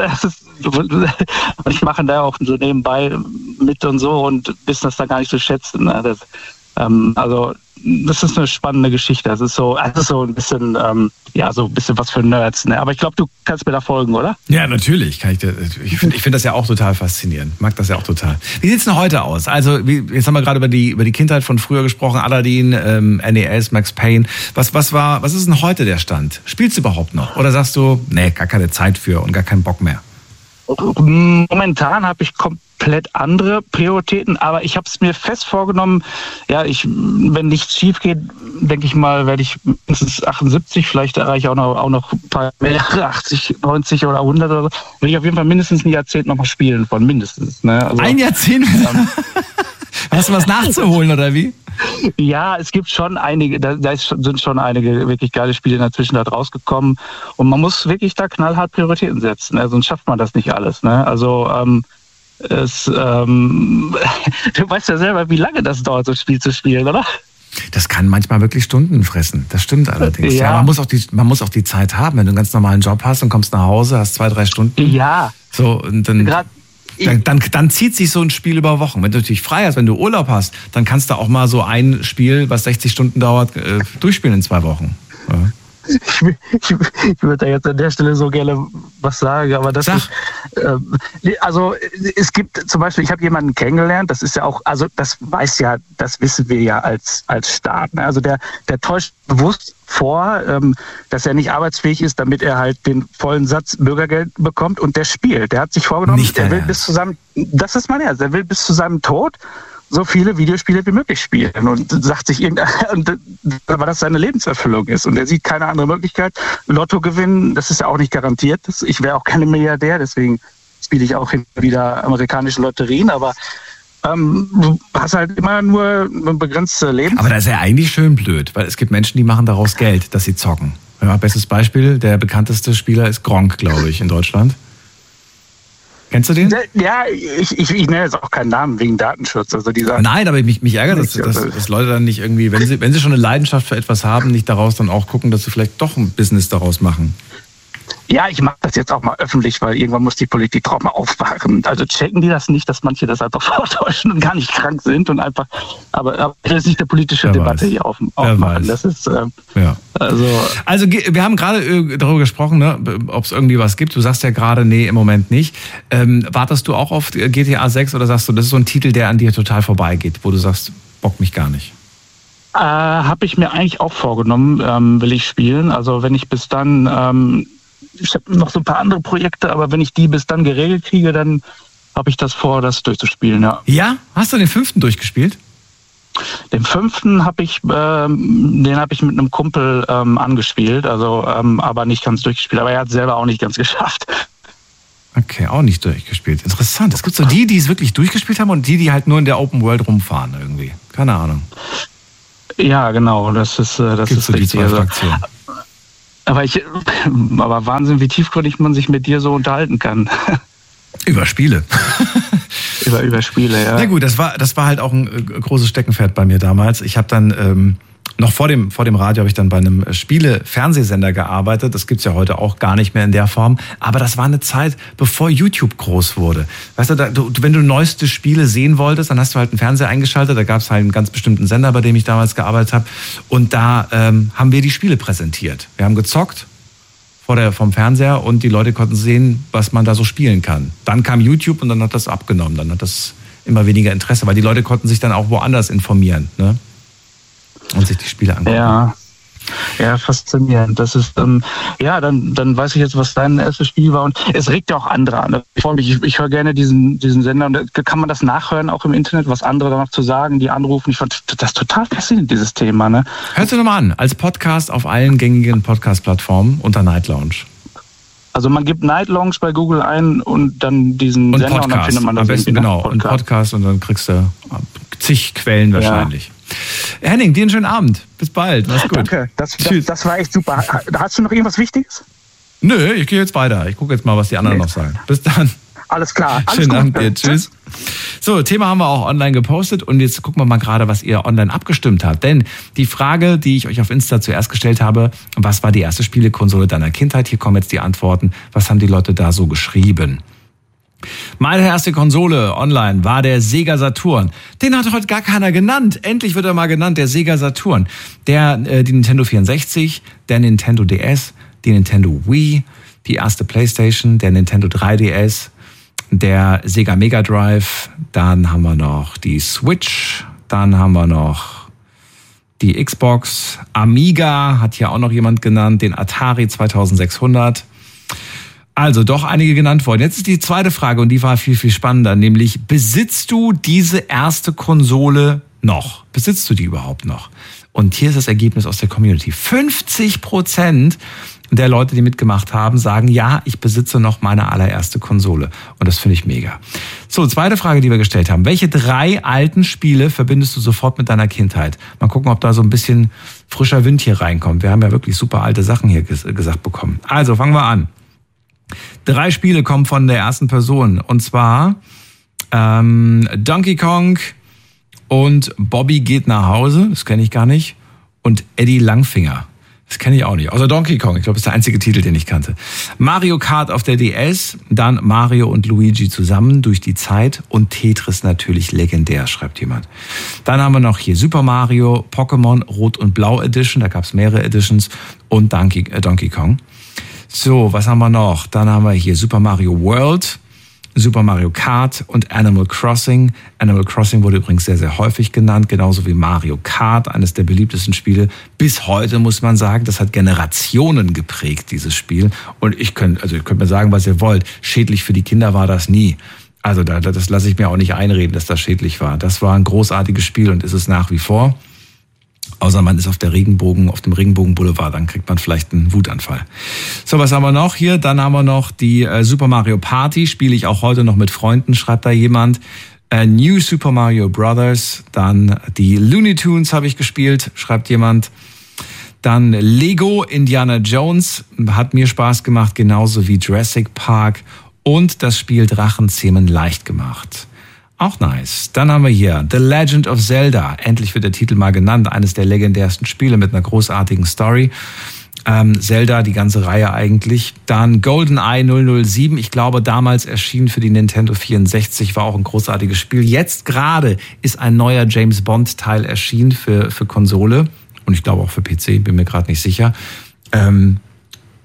ich mache da auch so nebenbei mit und so und wissen das da gar nicht zu schätzen. Ne? Das ist eine spannende Geschichte. Das ist so ein bisschen, so ein bisschen was für Nerds. Ne? Aber ich glaube, du kannst mir da folgen, oder? Ja, natürlich. Ich finde das ja auch total faszinierend. Mag das ja auch total. Wie sieht's denn heute aus? Also, jetzt haben wir gerade über die Kindheit von früher gesprochen. Aladdin, NES, Max Payne. Was ist denn heute der Stand? Spielst du überhaupt noch? Oder sagst du, nee, gar keine Zeit für und gar keinen Bock mehr? Momentan habe ich komplett andere Prioritäten, aber ich habe es mir fest vorgenommen, wenn nichts schief geht, denke ich mal, werde ich mindestens 78, vielleicht erreiche ich auch noch ein paar mehr, 80, 90 oder 100 oder so, will ich auf jeden Fall mindestens ein Jahrzehnt nochmal spielen von mindestens. Ne? Also, ein Jahrzehnt? Hast du was nachzuholen oder wie? Ja, es gibt schon einige, sind schon einige wirklich geile Spiele in der Zwischenzeit rausgekommen und man muss wirklich da knallhart Prioritäten setzen, ne? Sonst schafft man das nicht alles. Ne? Also du weißt ja selber, wie lange das dauert, so ein Spiel zu spielen, oder? Das kann manchmal wirklich Stunden fressen. Das stimmt allerdings. Ja, man muss auch die Zeit haben. Wenn du einen ganz normalen Job hast und kommst nach Hause, hast 2-3 Stunden. Ja. So, und dann zieht sich so ein Spiel über Wochen. Wenn du natürlich frei hast, wenn du Urlaub hast, dann kannst du auch mal so ein Spiel, was 60 Stunden dauert, durchspielen in 2 Wochen. Ja. Ich würde da jetzt an der Stelle so gerne was sagen, aber das ist, es gibt zum Beispiel, ich habe jemanden kennengelernt, das ist ja auch, also das wissen wir ja als Staat. Ne? Also der täuscht bewusst vor, dass er nicht arbeitsfähig ist, damit er halt den vollen Satz Bürgergeld bekommt und der spielt. Der hat sich vorgenommen, er will das ist mein Ernst, er will bis zu seinem Tod so viele Videospiele wie möglich spielen und sagt sich aber das seine Lebenserfüllung ist und er sieht keine andere Möglichkeit. Lotto gewinnen, das ist ja auch nicht garantiert. Ich wäre auch kein Milliardär, deswegen spiele ich auch wieder amerikanische Lotterien, aber du hast halt immer nur eine begrenzte Lebens. Aber das ist ja eigentlich schön blöd, weil es gibt Menschen, die machen daraus Geld, dass sie zocken. Ja, bestes Beispiel, der bekannteste Spieler ist Gronkh, glaube ich, in Deutschland. Kennst du den? Ja, ich nenne jetzt auch keinen Namen wegen Datenschutz. Also Nein, aber mich ärgert, dass Leute dann nicht irgendwie, wenn sie schon eine Leidenschaft für etwas haben, nicht daraus dann auch gucken, dass sie vielleicht doch ein Business daraus machen. Ja, ich mache das jetzt auch mal öffentlich, weil irgendwann muss die Politik auch mal aufwachen. Also checken die das nicht, dass manche das einfach vortäuschen und gar nicht krank sind und einfach, aber das ist nicht eine politische Debatte hier aufmachen. Das ist, Also wir haben gerade darüber gesprochen, ne, ob es irgendwie was gibt. Du sagst ja gerade, nee, im Moment nicht. Wartest du auch auf GTA 6 oder sagst du, das ist so ein Titel, der an dir total vorbeigeht, wo du sagst, bockt mich gar nicht? Habe ich mir eigentlich auch vorgenommen, will ich spielen. Also wenn ich bis dann, ich habe noch so ein paar andere Projekte, aber wenn ich die bis dann geregelt kriege, dann habe ich das vor, das durchzuspielen, ja. Ja? Hast du den 5. durchgespielt? Den 5. habe ich mit einem Kumpel angespielt, also aber nicht ganz durchgespielt. Aber er hat es selber auch nicht ganz geschafft. Okay, auch nicht durchgespielt. Interessant. Es gibt so die es wirklich durchgespielt haben und die halt nur in der Open World rumfahren irgendwie. Keine Ahnung. Ja, genau, das ist so richtig. Die zwei Fraktionen. Aber Wahnsinn, wie tiefgründig man sich mit dir so unterhalten kann. Über Spiele. über Spiele, ja. Na gut, das war halt auch ein großes Steckenpferd bei mir damals. Ich habe dann noch vor dem Radio habe ich dann bei einem Spiele-Fernsehsender gearbeitet. Das gibt's ja heute auch gar nicht mehr in der Form. Aber das war eine Zeit, bevor YouTube groß wurde. Weißt du, wenn du neueste Spiele sehen wolltest, dann hast du halt einen Fernseher eingeschaltet. Da gab's halt einen ganz bestimmten Sender, bei dem ich damals gearbeitet habe. Und da haben wir die Spiele präsentiert. Wir haben gezockt vom Fernseher und die Leute konnten sehen, was man da so spielen kann. Dann kam YouTube und dann hat das abgenommen. Dann hat das immer weniger Interesse, weil die Leute konnten sich dann auch woanders informieren, ne? Und sich die Spiele angucken. Ja, faszinierend. Das ist, dann weiß ich jetzt, was dein erstes Spiel war. Und es regt ja auch andere an. Ich höre gerne diesen Sender. Und kann man das nachhören, auch im Internet, was andere da noch zu sagen, die anrufen? Ich fand das total faszinierend, dieses Thema. Ne? Hört ihr nochmal an, als Podcast auf allen gängigen Podcast-Plattformen unter Night Lounge. Also man gibt Night Lounge bei Google ein und dann diesen und Sender Podcast. Und dann findet man das. Am besten, genau. Und Podcast und dann kriegst du zig Quellen wahrscheinlich. Ja. Henning, dir einen schönen Abend. Bis bald. Mach's gut. Danke. Das war echt super. Hast du noch irgendwas Wichtiges? Nö, ich gehe jetzt weiter. Ich gucke jetzt mal, was die anderen noch sagen. Bis dann. Alles klar. Schönen Abend dir. Tschüss. So, Thema haben wir auch online gepostet und jetzt gucken wir mal gerade, was ihr online abgestimmt habt. Denn die Frage, die ich euch auf Insta zuerst gestellt habe, was war die erste Spielekonsole deiner Kindheit? Hier kommen jetzt die Antworten. Was haben die Leute da so geschrieben? Meine erste Konsole online war der Sega Saturn. Den hat heute gar keiner genannt. Endlich wird er mal genannt, der Sega Saturn. Die Nintendo 64, der Nintendo DS, die Nintendo Wii, die erste Playstation, der Nintendo 3DS, der Sega Mega Drive, dann haben wir noch die Switch, dann haben wir noch die Xbox, Amiga, hat hier auch noch jemand genannt, den Atari 2600. Also doch einige genannt worden. Jetzt ist die zweite Frage und die war viel, viel spannender, nämlich besitzt du diese erste Konsole noch? Besitzt du die überhaupt noch? Und hier ist das Ergebnis aus der Community. 50% der Leute, die mitgemacht haben, sagen, ja, ich besitze noch meine allererste Konsole. Und das finde ich mega. So, zweite Frage, die wir gestellt haben. Welche 3 alten Spiele verbindest du sofort mit deiner Kindheit? Mal gucken, ob da so ein bisschen frischer Wind hier reinkommt. Wir haben ja wirklich super alte Sachen hier gesagt bekommen. Also, fangen wir an. 3 Spiele kommen von der ersten Person. Und zwar Donkey Kong und Bobby geht nach Hause. Das kenne ich gar nicht. Und Eddie Langfinger. Das kenne ich auch nicht. Außer Donkey Kong. Ich glaube, das ist der einzige Titel, den ich kannte. Mario Kart auf der DS. Dann Mario und Luigi zusammen durch die Zeit. Und Tetris natürlich legendär, schreibt jemand. Dann haben wir noch hier Super Mario, Pokémon Rot und Blau Edition. Da gab es mehrere Editions. Und Donkey Kong. So, was haben wir noch? Dann haben wir hier Super Mario World, Super Mario Kart und Animal Crossing. Animal Crossing wurde übrigens sehr, sehr häufig genannt, genauso wie Mario Kart, eines der beliebtesten Spiele. Bis heute muss man sagen, das hat Generationen geprägt, dieses Spiel. Und ihr könnt mir sagen, was ihr wollt. Schädlich für die Kinder war das nie. Also das lasse ich mir auch nicht einreden, dass das schädlich war. Das war ein großartiges Spiel und ist es nach wie vor. Außer man ist auf dem Regenbogen-Boulevard, dann kriegt man vielleicht einen Wutanfall. So, was haben wir noch hier? Dann haben wir noch die Super Mario Party, spiele ich auch heute noch mit Freunden, schreibt da jemand. New Super Mario Brothers, dann die Looney Tunes habe ich gespielt, schreibt jemand. Dann Lego Indiana Jones, hat mir Spaß gemacht, genauso wie Jurassic Park und das Spiel Drachenzähmen leicht gemacht. Auch nice. Dann haben wir hier The Legend of Zelda. Endlich wird der Titel mal genannt. Eines der legendärsten Spiele mit einer großartigen Story. Zelda, die ganze Reihe eigentlich. Dann GoldenEye 007. Ich glaube, damals erschienen für die Nintendo 64. War auch ein großartiges Spiel. Jetzt gerade ist ein neuer James Bond Teil erschienen für Konsole. Und ich glaube auch für PC, bin mir gerade nicht sicher.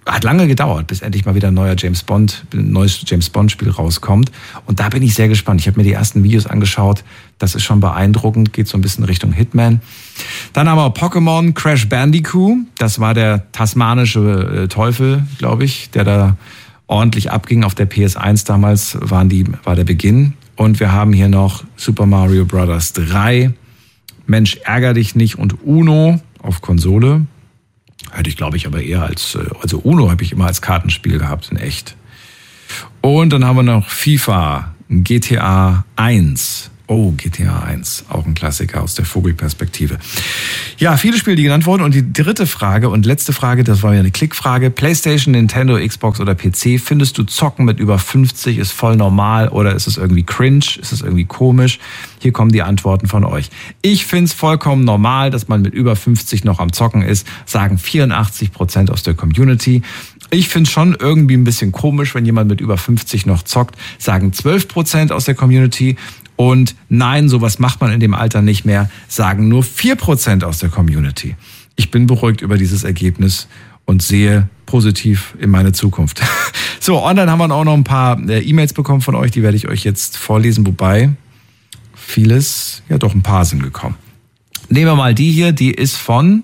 hat lange gedauert, bis endlich mal wieder ein neues James Bond-Spiel rauskommt. Und da bin ich sehr gespannt. Ich habe mir die ersten Videos angeschaut. Das ist schon beeindruckend, geht so ein bisschen Richtung Hitman. Dann haben wir Pokémon Crash Bandicoot. Das war der tasmanische Teufel, glaube ich, der da ordentlich abging. Auf der PS1 damals war der Beginn. Und wir haben hier noch Super Mario Bros. 3, Mensch, ärger dich nicht und Uno auf Konsole. Hätte ich, glaube ich, aber eher also Uno habe ich immer als Kartenspiel gehabt, in echt. Und dann haben wir noch FIFA, GTA 1. Oh, GTA 1, auch ein Klassiker aus der Vogelperspektive. Ja, viele Spiele, die genannt wurden. Und die dritte Frage und letzte Frage, das war ja eine Klickfrage. PlayStation, Nintendo, Xbox oder PC, findest du Zocken mit über 50 ist voll normal oder ist es irgendwie cringe? Ist es irgendwie komisch? Hier kommen die Antworten von euch. Ich find's vollkommen normal, dass man mit über 50 noch am Zocken ist, sagen 84% aus der Community. Ich find's schon irgendwie ein bisschen komisch, wenn jemand mit über 50 noch zockt, sagen 12% aus der Community. Und nein, sowas macht man in dem Alter nicht mehr, sagen nur 4% aus der Community. Ich bin beruhigt über dieses Ergebnis und sehe positiv in meine Zukunft. So, online haben wir auch noch ein paar E-Mails bekommen von euch, die werde ich euch jetzt vorlesen, wobei vieles, ja doch ein paar sind gekommen. Nehmen wir mal die hier, die ist von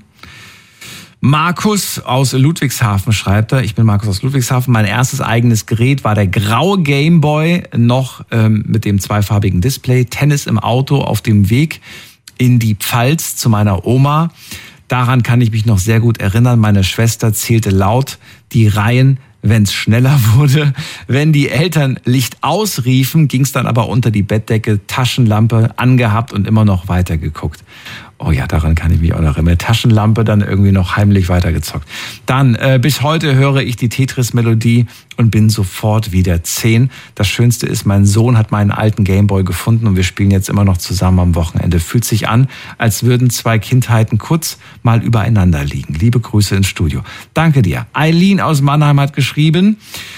Markus aus Ludwigshafen, schreibt er. Ich bin Markus aus Ludwigshafen. Mein erstes eigenes Gerät war der graue Gameboy, noch mit dem zweifarbigen Display. Tennis im Auto auf dem Weg in die Pfalz zu meiner Oma. Daran kann ich mich noch sehr gut erinnern. Meine Schwester zählte laut die Reihen, wenn es schneller wurde. Wenn die Eltern Licht ausriefen, ging es dann aber unter die Bettdecke, Taschenlampe angehabt und immer noch weitergeguckt. Oh ja, daran kann ich mich auch noch erinnern. Taschenlampe, dann irgendwie noch heimlich weitergezockt. Dann, bis heute höre ich die Tetris-Melodie und bin sofort wieder 10. Das Schönste ist, mein Sohn hat meinen alten Gameboy gefunden und wir spielen jetzt immer noch zusammen am Wochenende. Fühlt sich an, als würden zwei Kindheiten kurz mal übereinander liegen. Liebe Grüße ins Studio. Danke dir. Eileen aus Mannheim hat geschrieben,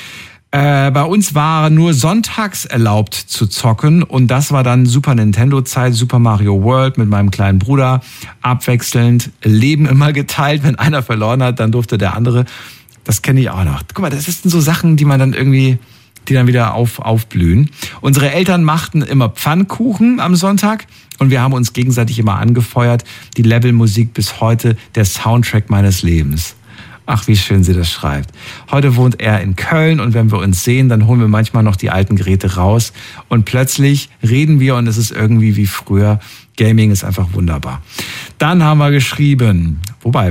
bei uns war nur sonntags erlaubt zu zocken und das war dann Super Nintendo-Zeit, Super Mario World mit meinem kleinen Bruder, abwechselnd, Leben immer geteilt, wenn einer verloren hat, dann durfte der andere. Das kenne ich auch noch. Guck mal, das sind so Sachen, die dann wieder aufblühen. Unsere Eltern machten immer Pfannkuchen am Sonntag und wir haben uns gegenseitig immer angefeuert. Die Levelmusik bis heute der Soundtrack meines Lebens. Ach, wie schön sie das schreibt. Heute wohnt er in Köln und wenn wir uns sehen, dann holen wir manchmal noch die alten Geräte raus und plötzlich reden wir und es ist irgendwie wie früher. Gaming ist einfach wunderbar. Dann haben wir geschrieben, wobei,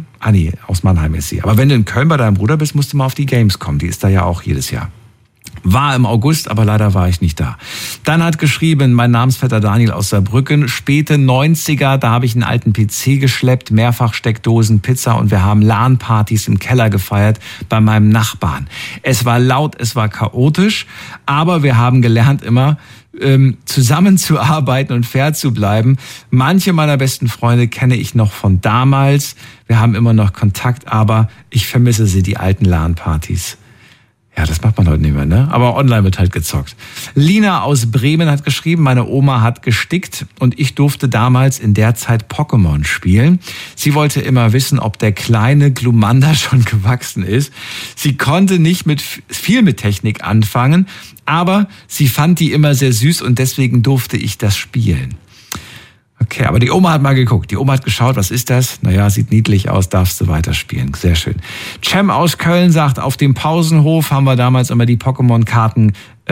aus Mannheim ist sie. Aber wenn du in Köln bei deinem Bruder bist, musst du mal auf die Games kommen. Die ist da ja auch jedes Jahr. War im August, aber leider war ich nicht da. Dann hat geschrieben, mein Namensvetter Daniel aus Saarbrücken, späte 90er, da habe ich einen alten PC geschleppt, mehrfach Steckdosen, Pizza und wir haben LAN-Partys im Keller gefeiert bei meinem Nachbarn. Es war laut, es war chaotisch, aber wir haben gelernt immer zusammenzuarbeiten und fair zu bleiben. Manche meiner besten Freunde kenne ich noch von damals. Wir haben immer noch Kontakt, aber ich vermisse sie, die alten LAN-Partys. Ja, das macht man heute nicht mehr, ne? Aber online wird halt gezockt. Lina aus Bremen hat geschrieben, meine Oma hat gestickt und ich durfte damals in der Zeit Pokémon spielen. Sie wollte immer wissen, ob der kleine Glumanda schon gewachsen ist. Sie konnte nicht viel mit Technik anfangen, aber sie fand die immer sehr süß und deswegen durfte ich das spielen. Okay, aber die Oma hat mal geguckt. Die Oma hat geschaut, was ist das? Naja, sieht niedlich aus, darfst du weiterspielen. Sehr schön. Cem aus Köln sagt, auf dem Pausenhof haben wir damals immer die Pokémon-Karten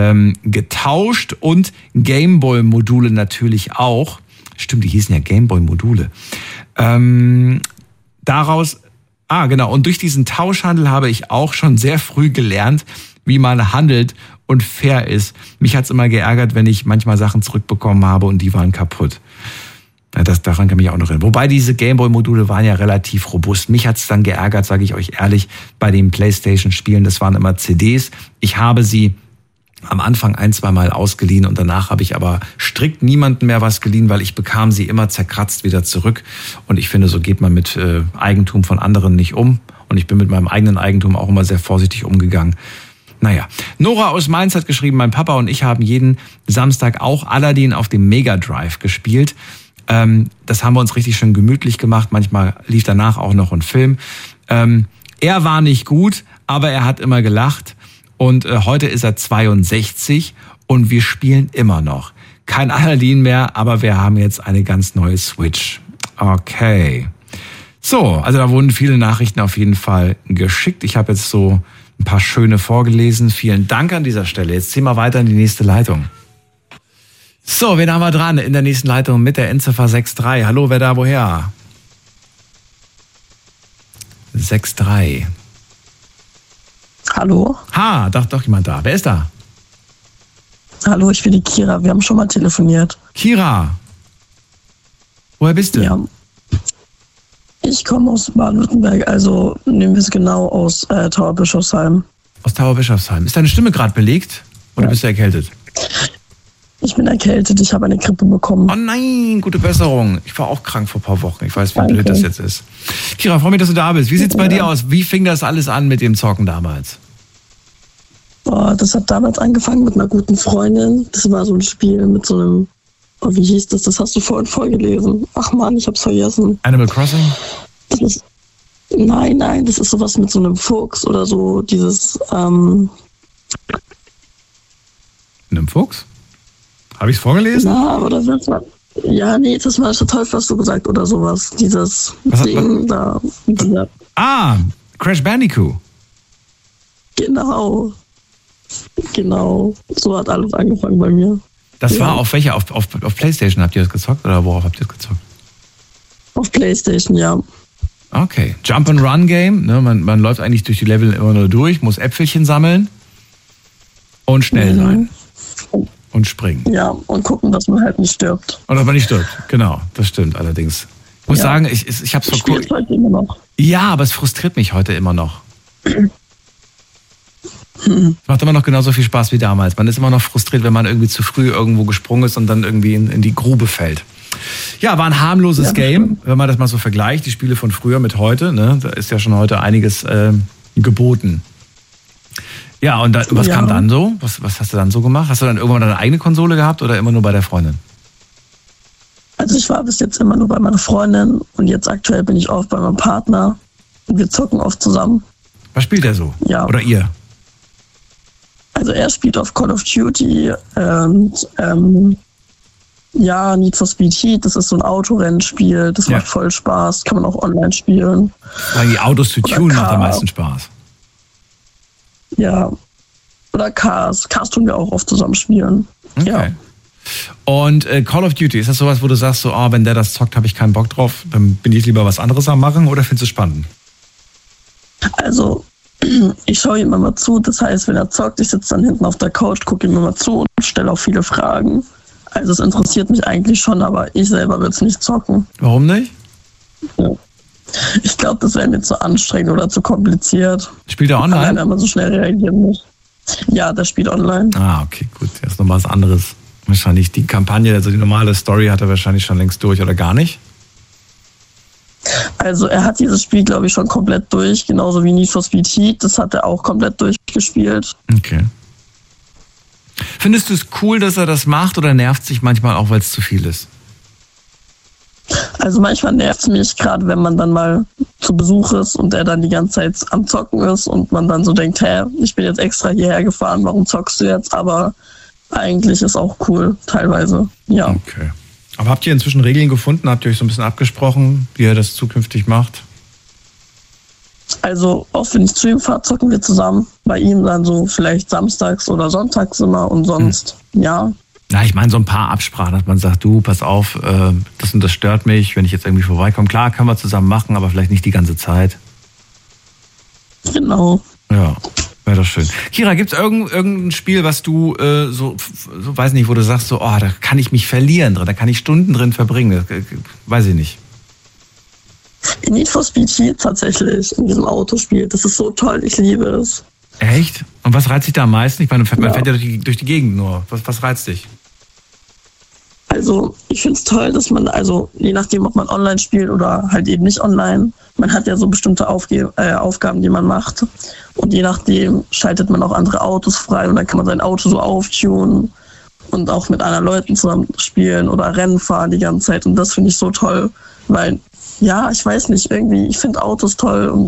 getauscht und Gameboy-Module natürlich auch. Stimmt, die hießen ja Gameboy-Module. Und durch diesen Tauschhandel habe ich auch schon sehr früh gelernt, wie man handelt und fair ist. Mich hat's immer geärgert, wenn ich manchmal Sachen zurückbekommen habe und die waren kaputt. Daran kann ich mich auch noch erinnern. Wobei diese Gameboy-Module waren ja relativ robust. Mich hat's dann geärgert, sage ich euch ehrlich, bei den PlayStation-Spielen. Das waren immer CDs. Ich habe sie am Anfang 1-2 Mal ausgeliehen und danach habe ich aber strikt niemandem mehr was geliehen, weil ich bekam sie immer zerkratzt wieder zurück. Und ich finde, so geht man mit Eigentum von anderen nicht um. Und ich bin mit meinem eigenen Eigentum auch immer sehr vorsichtig umgegangen. Naja, Nora aus Mainz hat geschrieben, mein Papa und ich haben jeden Samstag auch Aladdin auf dem Mega Drive gespielt. Das haben wir uns richtig schön gemütlich gemacht. Manchmal lief danach auch noch ein Film. Er war nicht gut, aber er hat immer gelacht. Und heute ist er 62 und wir spielen immer noch. Kein Aladdin mehr, aber wir haben jetzt eine ganz neue Switch. Okay. So, also da wurden viele Nachrichten auf jeden Fall geschickt. Ich habe jetzt so ein paar schöne vorgelesen. Vielen Dank an dieser Stelle. Jetzt ziehen wir weiter in die nächste Leitung. So, wen haben wir dran in der nächsten Leitung mit der Endziffer 63? Hallo, wer da, woher? 63. Hallo? Doch jemand da. Wer ist da? Hallo, ich bin die Kira. Wir haben schon mal telefoniert. Kira. Woher bist du? Ja. Ich komme aus Baden-Württemberg, also nehmen wir es genau aus Tauberbischofsheim. Aus Tauberbischofsheim. Ist deine Stimme gerade belegt oder bist du erkältet? Ich bin erkältet, ich habe eine Grippe bekommen. Oh nein, gute Besserung. Ich war auch krank vor ein paar Wochen. Ich weiß, wie blöd das jetzt ist. Kira, freue mich, dass du da bist. Wie sieht's bei dir aus? Wie fing das alles an mit dem Zocken damals? Das hat damals angefangen mit einer guten Freundin. Das war so ein Spiel mit so einem, wie hieß das? Das hast du vorhin vorgelesen. Ach Mann, ich hab's vergessen. Animal Crossing? Nein, das ist sowas mit so einem Fuchs oder so, dieses, Einem Fuchs? Habe ich es vorgelesen? Na, oder das war, ja, nee, das war der Teufel, hast du gesagt, oder sowas. Dieses Ding da. Crash Bandicoot. Genau. So hat alles angefangen bei mir. Das war auf welcher? Auf PlayStation habt ihr das gezockt oder worauf habt ihr das gezockt? Auf PlayStation, ja. Okay. Jump-and-Run-Game. Ne? Man läuft eigentlich durch die Level immer nur durch, muss Äpfelchen sammeln und schnell sein. Und springen. Ja, und gucken, dass man halt nicht stirbt. Und dass man nicht stirbt, genau. Das stimmt allerdings. Ich muss sagen, ich habe es vor kurzem. Heute immer noch. Ja, aber es frustriert mich heute immer noch. Es macht immer noch genauso viel Spaß wie damals. Man ist immer noch frustriert, wenn man irgendwie zu früh irgendwo gesprungen ist und dann irgendwie in die Grube fällt. Ja, war ein harmloses Game, wenn man das mal so vergleicht, die Spiele von früher mit heute. Ne? Da ist ja schon heute einiges geboten. Ja, und was kam dann so? Was hast du dann so gemacht? Hast du dann irgendwann deine eigene Konsole gehabt oder immer nur bei der Freundin? Also ich war bis jetzt immer nur bei meiner Freundin und jetzt aktuell bin ich auch bei meinem Partner und wir zocken oft zusammen. Was spielt er so? Ja. Oder ihr? Also er spielt auf Call of Duty und Need for Speed Heat, das ist so ein Autorennspiel, das macht voll Spaß, kann man auch online spielen. Weil die Autos zu tunen macht am meisten Spaß. Ja, oder Cars. Cars tun wir auch oft zusammen spielen. Okay. Ja. Und Call of Duty, ist das sowas, wo du sagst, so, wenn der das zockt, habe ich keinen Bock drauf, dann bin ich lieber was anderes am machen oder findest du es spannend? Also, ich schaue ihm immer zu, das heißt, wenn er zockt, ich sitze dann hinten auf der Couch, gucke ihm immer zu und stelle auch viele Fragen. Also es interessiert mich eigentlich schon, aber ich selber würde es nicht zocken. Warum nicht? Ja. Ich glaube, das wäre mir zu anstrengend oder zu kompliziert. Spielt er online? Wenn man so schnell reagieren muss. Ja, der spielt online. Okay, gut. Das ist nochmal was anderes. Wahrscheinlich die Kampagne, also die normale Story hat er wahrscheinlich schon längst durch oder gar nicht? Also er hat dieses Spiel, glaube ich, schon komplett durch, genauso wie Need for Speed Heat. Das hat er auch komplett durchgespielt. Okay. Findest du es cool, dass er das macht oder nervt sich manchmal auch, weil es zu viel ist? Also manchmal nervt es mich, gerade wenn man dann mal zu Besuch ist und er dann die ganze Zeit am Zocken ist und man dann so denkt, ich bin jetzt extra hierher gefahren, warum zockst du jetzt? Aber eigentlich ist auch cool, teilweise, ja. Okay. Aber habt ihr inzwischen Regeln gefunden? Habt ihr euch so ein bisschen abgesprochen, wie ihr das zukünftig macht? Also oft, wenn ich zu ihm fahre, zocken wir zusammen. Bei ihm dann so vielleicht samstags oder sonntags immer und sonst, ja. Na, ich meine so ein paar Absprachen, dass man sagt, du, pass auf, das und das stört mich, wenn ich jetzt irgendwie vorbeikomme. Klar, können wir zusammen machen, aber vielleicht nicht die ganze Zeit. Genau. Ja, wäre doch schön. Kira, gibt es irgendein Spiel, was du so weiß nicht, wo du sagst, so, da kann ich mich verlieren drin, da kann ich Stunden drin verbringen, weiß ich nicht. In Need for Speed Heat tatsächlich, in diesem Autospiel, das ist so toll, ich liebe es. Echt? Und was reizt dich da am meisten? Ich meine, man fährt ja durch die Gegend nur. Was reizt dich? Also ich finde es toll, dass man, also je nachdem, ob man online spielt oder halt eben nicht online, man hat ja so bestimmte Aufgaben, die man macht. Und je nachdem schaltet man auch andere Autos frei und dann kann man sein Auto so auftunen und auch mit anderen Leuten zusammen spielen oder Rennen fahren die ganze Zeit. Und das finde ich so toll, weil, ja, ich weiß nicht, irgendwie, ich finde Autos toll und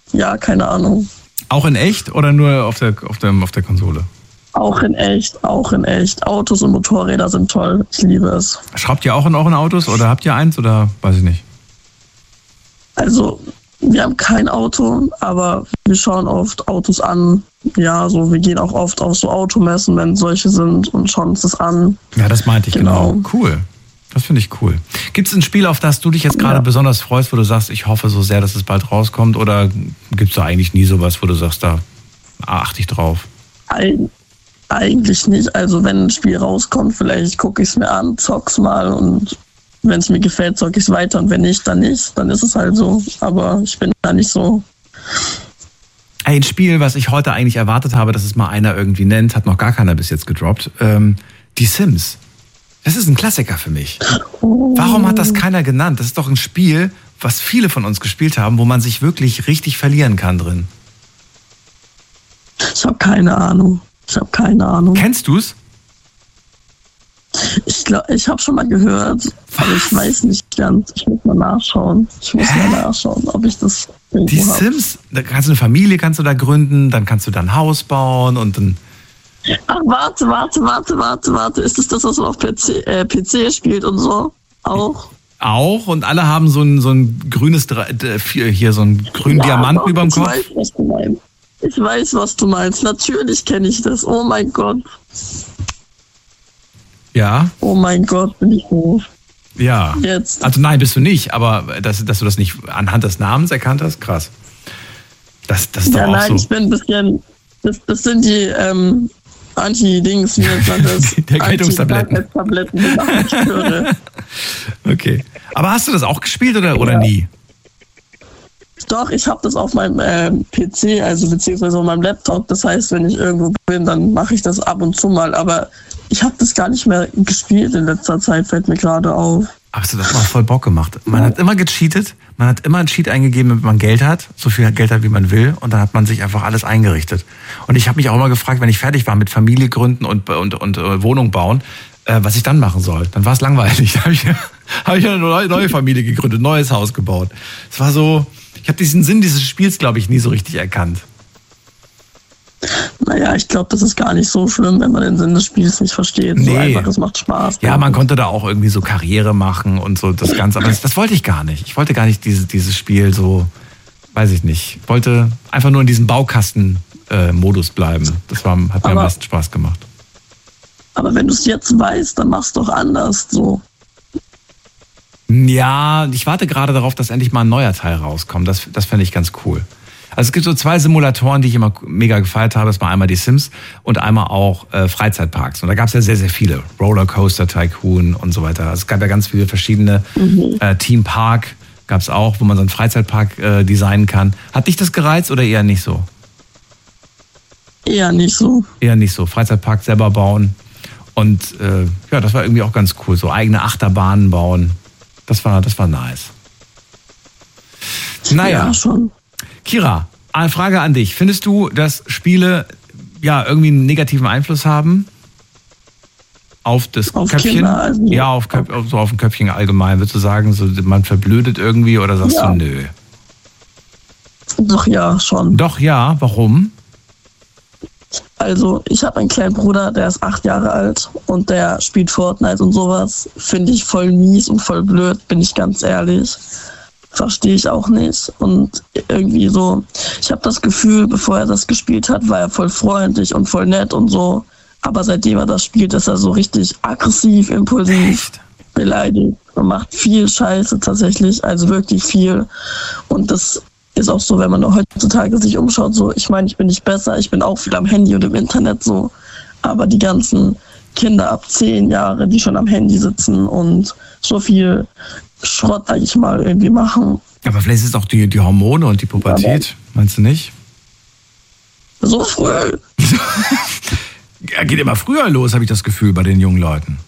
ja, keine Ahnung. Auch in echt oder nur auf der Konsole? Auch in echt. Autos und Motorräder sind toll. Ich liebe es. Schraubt ihr auch in euren Autos oder habt ihr eins oder weiß ich nicht? Also, wir haben kein Auto, aber wir schauen oft Autos an. Ja, so wir gehen auch oft auf so Automessen, wenn solche sind und schauen uns das an. Ja, das meinte ich genau. Cool. Das finde ich cool. Gibt es ein Spiel, auf das du dich jetzt gerade besonders freust, wo du sagst, ich hoffe so sehr, dass es bald rauskommt? Oder gibt es da eigentlich nie sowas, wo du sagst, da achte ich drauf? Eigentlich nicht. Also wenn ein Spiel rauskommt, vielleicht gucke ich es mir an, zock's mal und wenn es mir gefällt, zocke ich es weiter und wenn nicht, dann nicht. Dann ist es halt so. Aber ich bin da nicht so. Ein Spiel, was ich heute eigentlich erwartet habe, dass es mal einer irgendwie nennt, hat noch gar keiner bis jetzt gedroppt. Die Sims. Das ist ein Klassiker für mich. Warum hat das keiner genannt? Das ist doch ein Spiel, was viele von uns gespielt haben, wo man sich wirklich richtig verlieren kann drin. Ich habe keine Ahnung. Kennst du's? Ich habe schon mal gehört, aber ich weiß nicht ganz. Ich muss mal nachschauen. Ob ich das Die Sims, da kannst du eine Familie kannst du da gründen, dann kannst du da ein Haus bauen und dann... Ach, warte. Ist das, was man auf PC spielt und so? Auch und alle haben so ein grünes, hier so einen grünen Diamanten über dem Kopf. Ich weiß, was du meinst. Natürlich kenne ich das. Oh mein Gott. Ja. Oh mein Gott, bin ich hoch. Ja. Jetzt. Also nein, bist du nicht, aber dass du das nicht anhand des Namens erkannt hast, krass. Das ist doch auch nein, so. Ich bin ein bisschen... Das sind die Anti-Dings, wie nennt man das? Die Erkältungstabletten. Anti-Krankheitstabletten. Okay. Aber hast du das auch gespielt oder nie? Doch, ich habe das auf meinem PC, also beziehungsweise auf meinem Laptop. Das heißt, wenn ich irgendwo bin, dann mache ich das ab und zu mal. Aber ich habe das gar nicht mehr gespielt in letzter Zeit, fällt mir gerade auf. Aber hast du das mal voll Bock gemacht? Man hat immer gecheatet, man hat immer einen Cheat eingegeben, damit man Geld hat, so viel Geld hat, wie man will, und dann hat man sich einfach alles eingerichtet. Und ich habe mich auch immer gefragt, wenn ich fertig war mit Familie gründen und Wohnung bauen, was ich dann machen soll. Dann war es langweilig. Da habe ich eine neue Familie gegründet, neues Haus gebaut. Es war so, ich habe diesen Sinn dieses Spiels, glaube ich, nie so richtig erkannt. Naja, ich glaube, das ist gar nicht so schlimm, wenn man den Sinn des Spiels nicht versteht. So einfach, das macht Spaß. Ja, man konnte da auch irgendwie so Karriere machen und so das Ganze. Aber das wollte ich gar nicht. Ich wollte gar nicht dieses Spiel so, weiß ich nicht. Ich wollte einfach nur in diesem Baukasten-Modus bleiben. Das hat mir am meisten Spaß gemacht. Aber wenn du es jetzt weißt, dann machst du doch anders so. Ja, ich warte gerade darauf, dass endlich mal ein neuer Teil rauskommt. Das fände ich ganz cool. Also es gibt so 2 Simulatoren, die ich immer mega gefeiert habe. Das war einmal die Sims und einmal auch Freizeitparks. Und da gab es ja sehr, sehr viele. Rollercoaster Tycoon und so weiter. Also es gab ja ganz viele verschiedene. Theme Park gab es auch, wo man so einen Freizeitpark designen kann. Hat dich das gereizt oder eher nicht so? Eher nicht so. Eher nicht so. Freizeitpark selber bauen. Und ja, das war irgendwie auch ganz cool. So eigene Achterbahnen bauen. Das war nice. Naja. Ja, schon. Kira, eine Frage an dich. Findest du, dass Spiele ja irgendwie einen negativen Einfluss haben auf das Köpfchen? Kinder, also ja, auf ein Köpfchen allgemein. Würdest du sagen, so, man verblödet irgendwie oder sagst du nö? Doch, ja, schon. Doch, ja. Warum? Also, ich habe einen kleinen Bruder, der ist 8 Jahre alt und der spielt Fortnite und sowas. Finde ich voll mies und voll blöd, bin ich ganz ehrlich. Verstehe ich auch nicht. Und irgendwie so, ich habe das Gefühl, bevor er das gespielt hat, war er voll freundlich und voll nett und so. Aber seitdem er das spielt, ist er so richtig aggressiv, impulsiv, beleidigt und macht viel Scheiße tatsächlich, also wirklich viel. Und das ist auch so, wenn man heutzutage sich umschaut, so, ich meine, ich bin nicht besser, ich bin auch viel am Handy und im Internet so, aber die ganzen Kinder ab 10 Jahre, die schon am Handy sitzen und so viel Schrott, sag ich mal, irgendwie machen. Aber vielleicht ist es auch die Hormone und die Pubertät, meinst du nicht? So früh. Ja, geht immer früher los, habe ich das Gefühl, bei den jungen Leuten.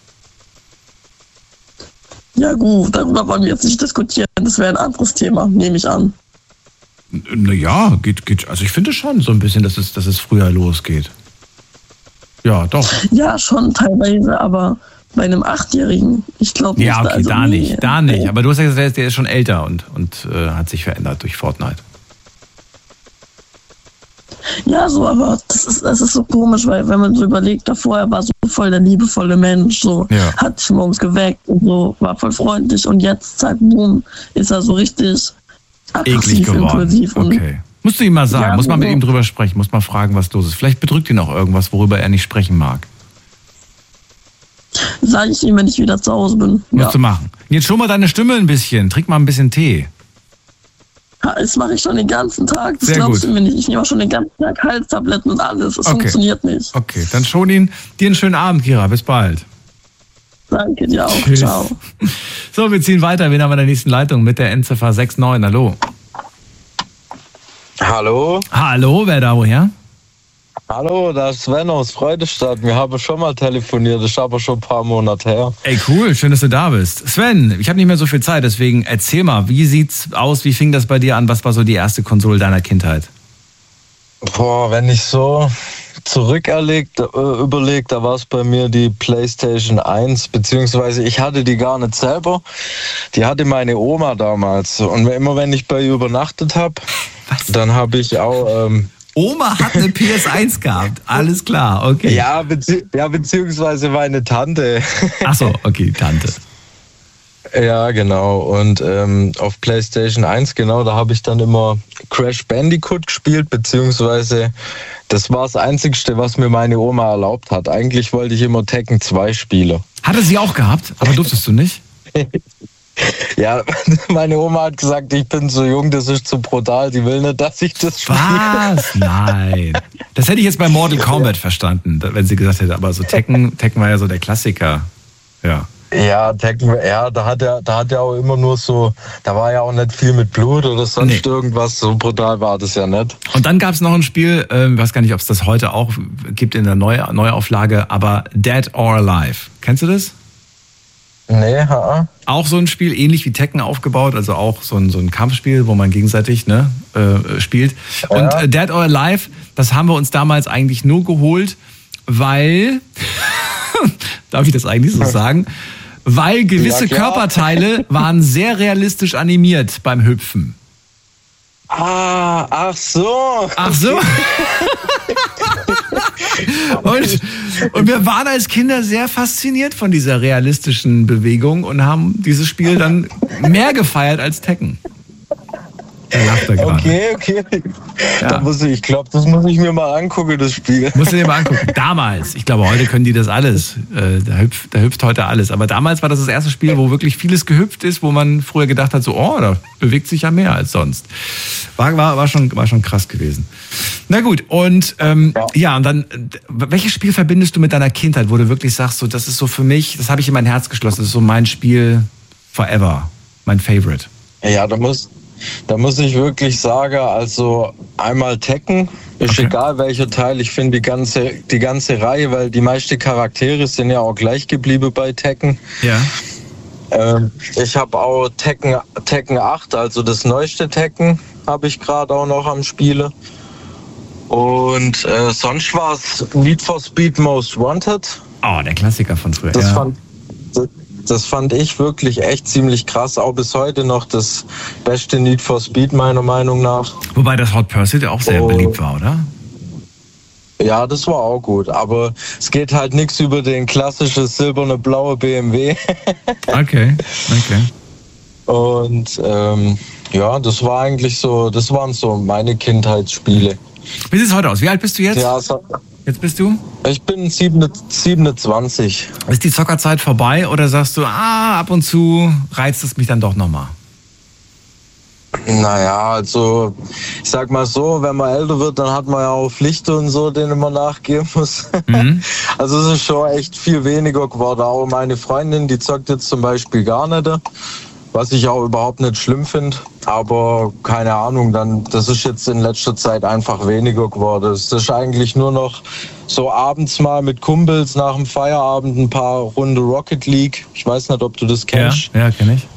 Ja gut, darüber wollen wir jetzt nicht diskutieren, das wäre ein anderes Thema, nehme ich an. Naja, geht. Also ich finde schon so ein bisschen, dass es früher losgeht. Ja, doch. Ja, schon teilweise, aber bei einem 8-Jährigen, ich glaube nicht. Ja, okay, also, da nicht. Aber du hast ja gesagt, der ist schon älter und hat sich verändert durch Fortnite. Ja, so, aber das ist so komisch, weil wenn man so überlegt, davor er war so voll der liebevolle Mensch, so hat sich morgens geweckt und so, war voll freundlich und jetzt, zack, boom, ist er so richtig aggressiv, impulsiv. Okay. Musst du ihm mal sagen, muss man mit ihm drüber sprechen, muss man fragen, was los ist. Vielleicht bedrückt ihn auch irgendwas, worüber er nicht sprechen mag. Sag ich ihm, wenn ich wieder zu Hause bin. Musst du machen. Jetzt schon mal deine Stimme ein bisschen, trink mal ein bisschen Tee. Das mache ich schon den ganzen Tag. Das glaubst du mir nicht. Ich nehme auch schon den ganzen Tag Halstabletten und alles. Das funktioniert nicht. Okay, dann schon dir einen schönen Abend, Kira. Bis bald. Danke dir auch. Tschüss. Ciao. So, wir ziehen weiter. Wir haben in der nächsten Leitung mit der Endziffer 69. Hallo. Hallo. Hallo, wer da woher? Hallo, da ist Sven aus Freudenstadt. Wir haben schon mal telefoniert, das ist aber schon ein paar Monate her. Ey, cool, schön, dass du da bist. Sven, ich habe nicht mehr so viel Zeit, deswegen erzähl mal, wie sieht's aus, wie fing das bei dir an, was war so die erste Konsole deiner Kindheit? Boah, wenn ich so überlege, da war es bei mir die PlayStation 1, beziehungsweise ich hatte die gar nicht selber, die hatte meine Oma damals. Und immer wenn ich bei ihr übernachtet habe, dann habe ich auch... Oma hat eine PS1 gehabt, alles klar, okay. Ja, beziehungsweise meine Tante. Ach so, okay, Tante. Ja, genau. Und auf PlayStation 1, genau, da habe ich dann immer Crash Bandicoot gespielt, beziehungsweise das war das Einzigste, was mir meine Oma erlaubt hat. Eigentlich wollte ich immer Tekken 2 spielen. Hatte sie auch gehabt, aber durftest du nicht? Ja, meine Oma hat gesagt, ich bin so jung, das ist zu brutal, die will nicht, dass ich das spiele. Was? Nein. Das hätte ich jetzt bei Mortal Kombat verstanden, wenn sie gesagt hätte, aber so Tekken war ja so der Klassiker. Ja. Ja, Tekken, ja, da hat er auch immer nur so, da war ja auch nicht viel mit Blut oder sonst irgendwas, so brutal war das ja nicht. Und dann gab es noch ein Spiel, ich weiß gar nicht, ob es das heute auch gibt in der Neuauflage, aber Dead or Alive. Kennst du das? Nee, Auch so ein Spiel, ähnlich wie Tekken aufgebaut, also auch so ein Kampfspiel, wo man gegenseitig spielt. Und Dead or Alive, das haben wir uns damals eigentlich nur geholt, weil, darf ich das eigentlich so sagen, weil gewisse Körperteile waren sehr realistisch animiert beim Hüpfen. Ach so. Ach so. Und wir waren als Kinder sehr fasziniert von dieser realistischen Bewegung und haben dieses Spiel dann mehr gefeiert als Tekken. Er lacht da gerade. Okay. Ja. Ich glaube, das muss ich mir mal angucken, das Spiel. Musst du dir mal angucken. Damals. Ich glaube, heute können die das alles. Da hüpft heute alles. Aber damals war das erste Spiel, wo wirklich vieles gehüpft ist, wo man früher gedacht hat, so, da bewegt sich ja mehr als sonst. War schon krass gewesen. Na gut, und und dann, welches Spiel verbindest du mit deiner Kindheit, wo du wirklich sagst, so, das ist so für mich, das habe ich in mein Herz geschlossen, das ist so mein Spiel forever, mein Favorite. Ja, da muss ich wirklich sagen, also einmal Tekken, ist egal welcher Teil, ich finde die ganze Reihe, weil die meisten Charaktere sind ja auch gleich geblieben bei Tekken. Ja. Ich habe auch Tekken 8, also das neueste Tekken, habe ich gerade auch noch am Spiele. Und sonst war es Need for Speed Most Wanted. Oh, der Klassiker von früher. Das fand ich wirklich echt ziemlich krass. Auch bis heute noch das beste Need for Speed, meiner Meinung nach. Wobei das Hot Pursuit auch sehr beliebt war, oder? Ja, das war auch gut. Aber es geht halt nichts über den klassischen silberne blaue BMW. Okay. Und das war eigentlich so, das waren so meine Kindheitsspiele. Wie sieht es heute aus? Wie alt bist du jetzt? Ja, jetzt bist du? Ich bin 27. Ist die Zockerzeit vorbei oder sagst du, ab und zu reizt es mich dann doch nochmal? Naja, also ich sag mal so, wenn man älter wird, dann hat man ja auch Pflichten und so, denen man nachgehen muss. Mhm. Also es ist schon echt viel weniger geworden. Auch meine Freundin, die zockt jetzt zum Beispiel gar nicht, was ich auch überhaupt nicht schlimm finde. Aber keine Ahnung, das ist jetzt in letzter Zeit einfach weniger geworden. Es ist eigentlich nur noch so abends mal mit Kumpels nach dem Feierabend ein paar Runde Rocket League. Ich weiß nicht, ob du das kennst. Ja, kenn ich.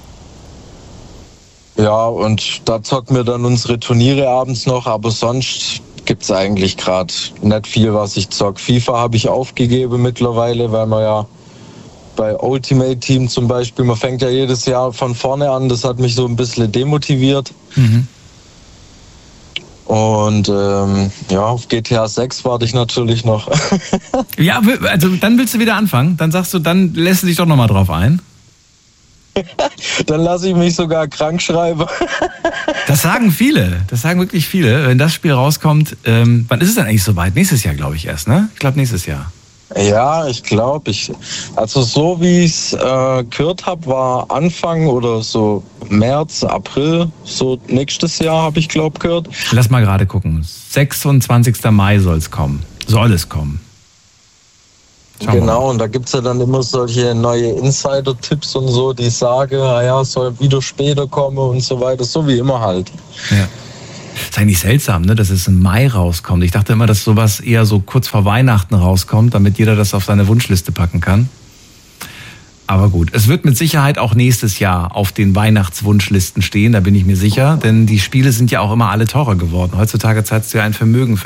Ja, und da zocken wir dann unsere Turniere abends noch, aber sonst gibt's eigentlich gerade nicht viel, was ich zock. FIFA habe ich aufgegeben mittlerweile, weil man ja bei Ultimate Team zum Beispiel, man fängt ja jedes Jahr von vorne an, das hat mich so ein bisschen demotiviert. Mhm. Und auf GTA 6 warte ich natürlich noch. Ja, also dann willst du wieder anfangen. Dann sagst du, dann lässt du dich doch nochmal drauf ein. Dann lasse ich mich sogar krank schreiben. Das sagen viele. Das sagen wirklich viele. Wenn das Spiel rauskommt, wann ist es denn eigentlich soweit? Nächstes Jahr, glaube ich, erst, ne? Ich glaube, nächstes Jahr. Ja, ich glaube, also so wie ich es gehört habe, war Anfang oder so März, April, so nächstes Jahr habe ich gehört. Lass mal gerade gucken. 26. Mai soll es kommen. Soll es kommen. Genau, und da gibt es ja dann immer solche neue Insider-Tipps und so, die sagen, soll wieder später kommen und so weiter, so wie immer halt. Ja. Ist eigentlich seltsam, ne, dass es im Mai rauskommt. Ich dachte immer, dass sowas eher so kurz vor Weihnachten rauskommt, damit jeder das auf seine Wunschliste packen kann. Aber gut, es wird mit Sicherheit auch nächstes Jahr auf den Weihnachtswunschlisten stehen, da bin ich mir sicher. Denn die Spiele sind ja auch immer alle teurer geworden. Heutzutage zahlst du ja ein Vermögen für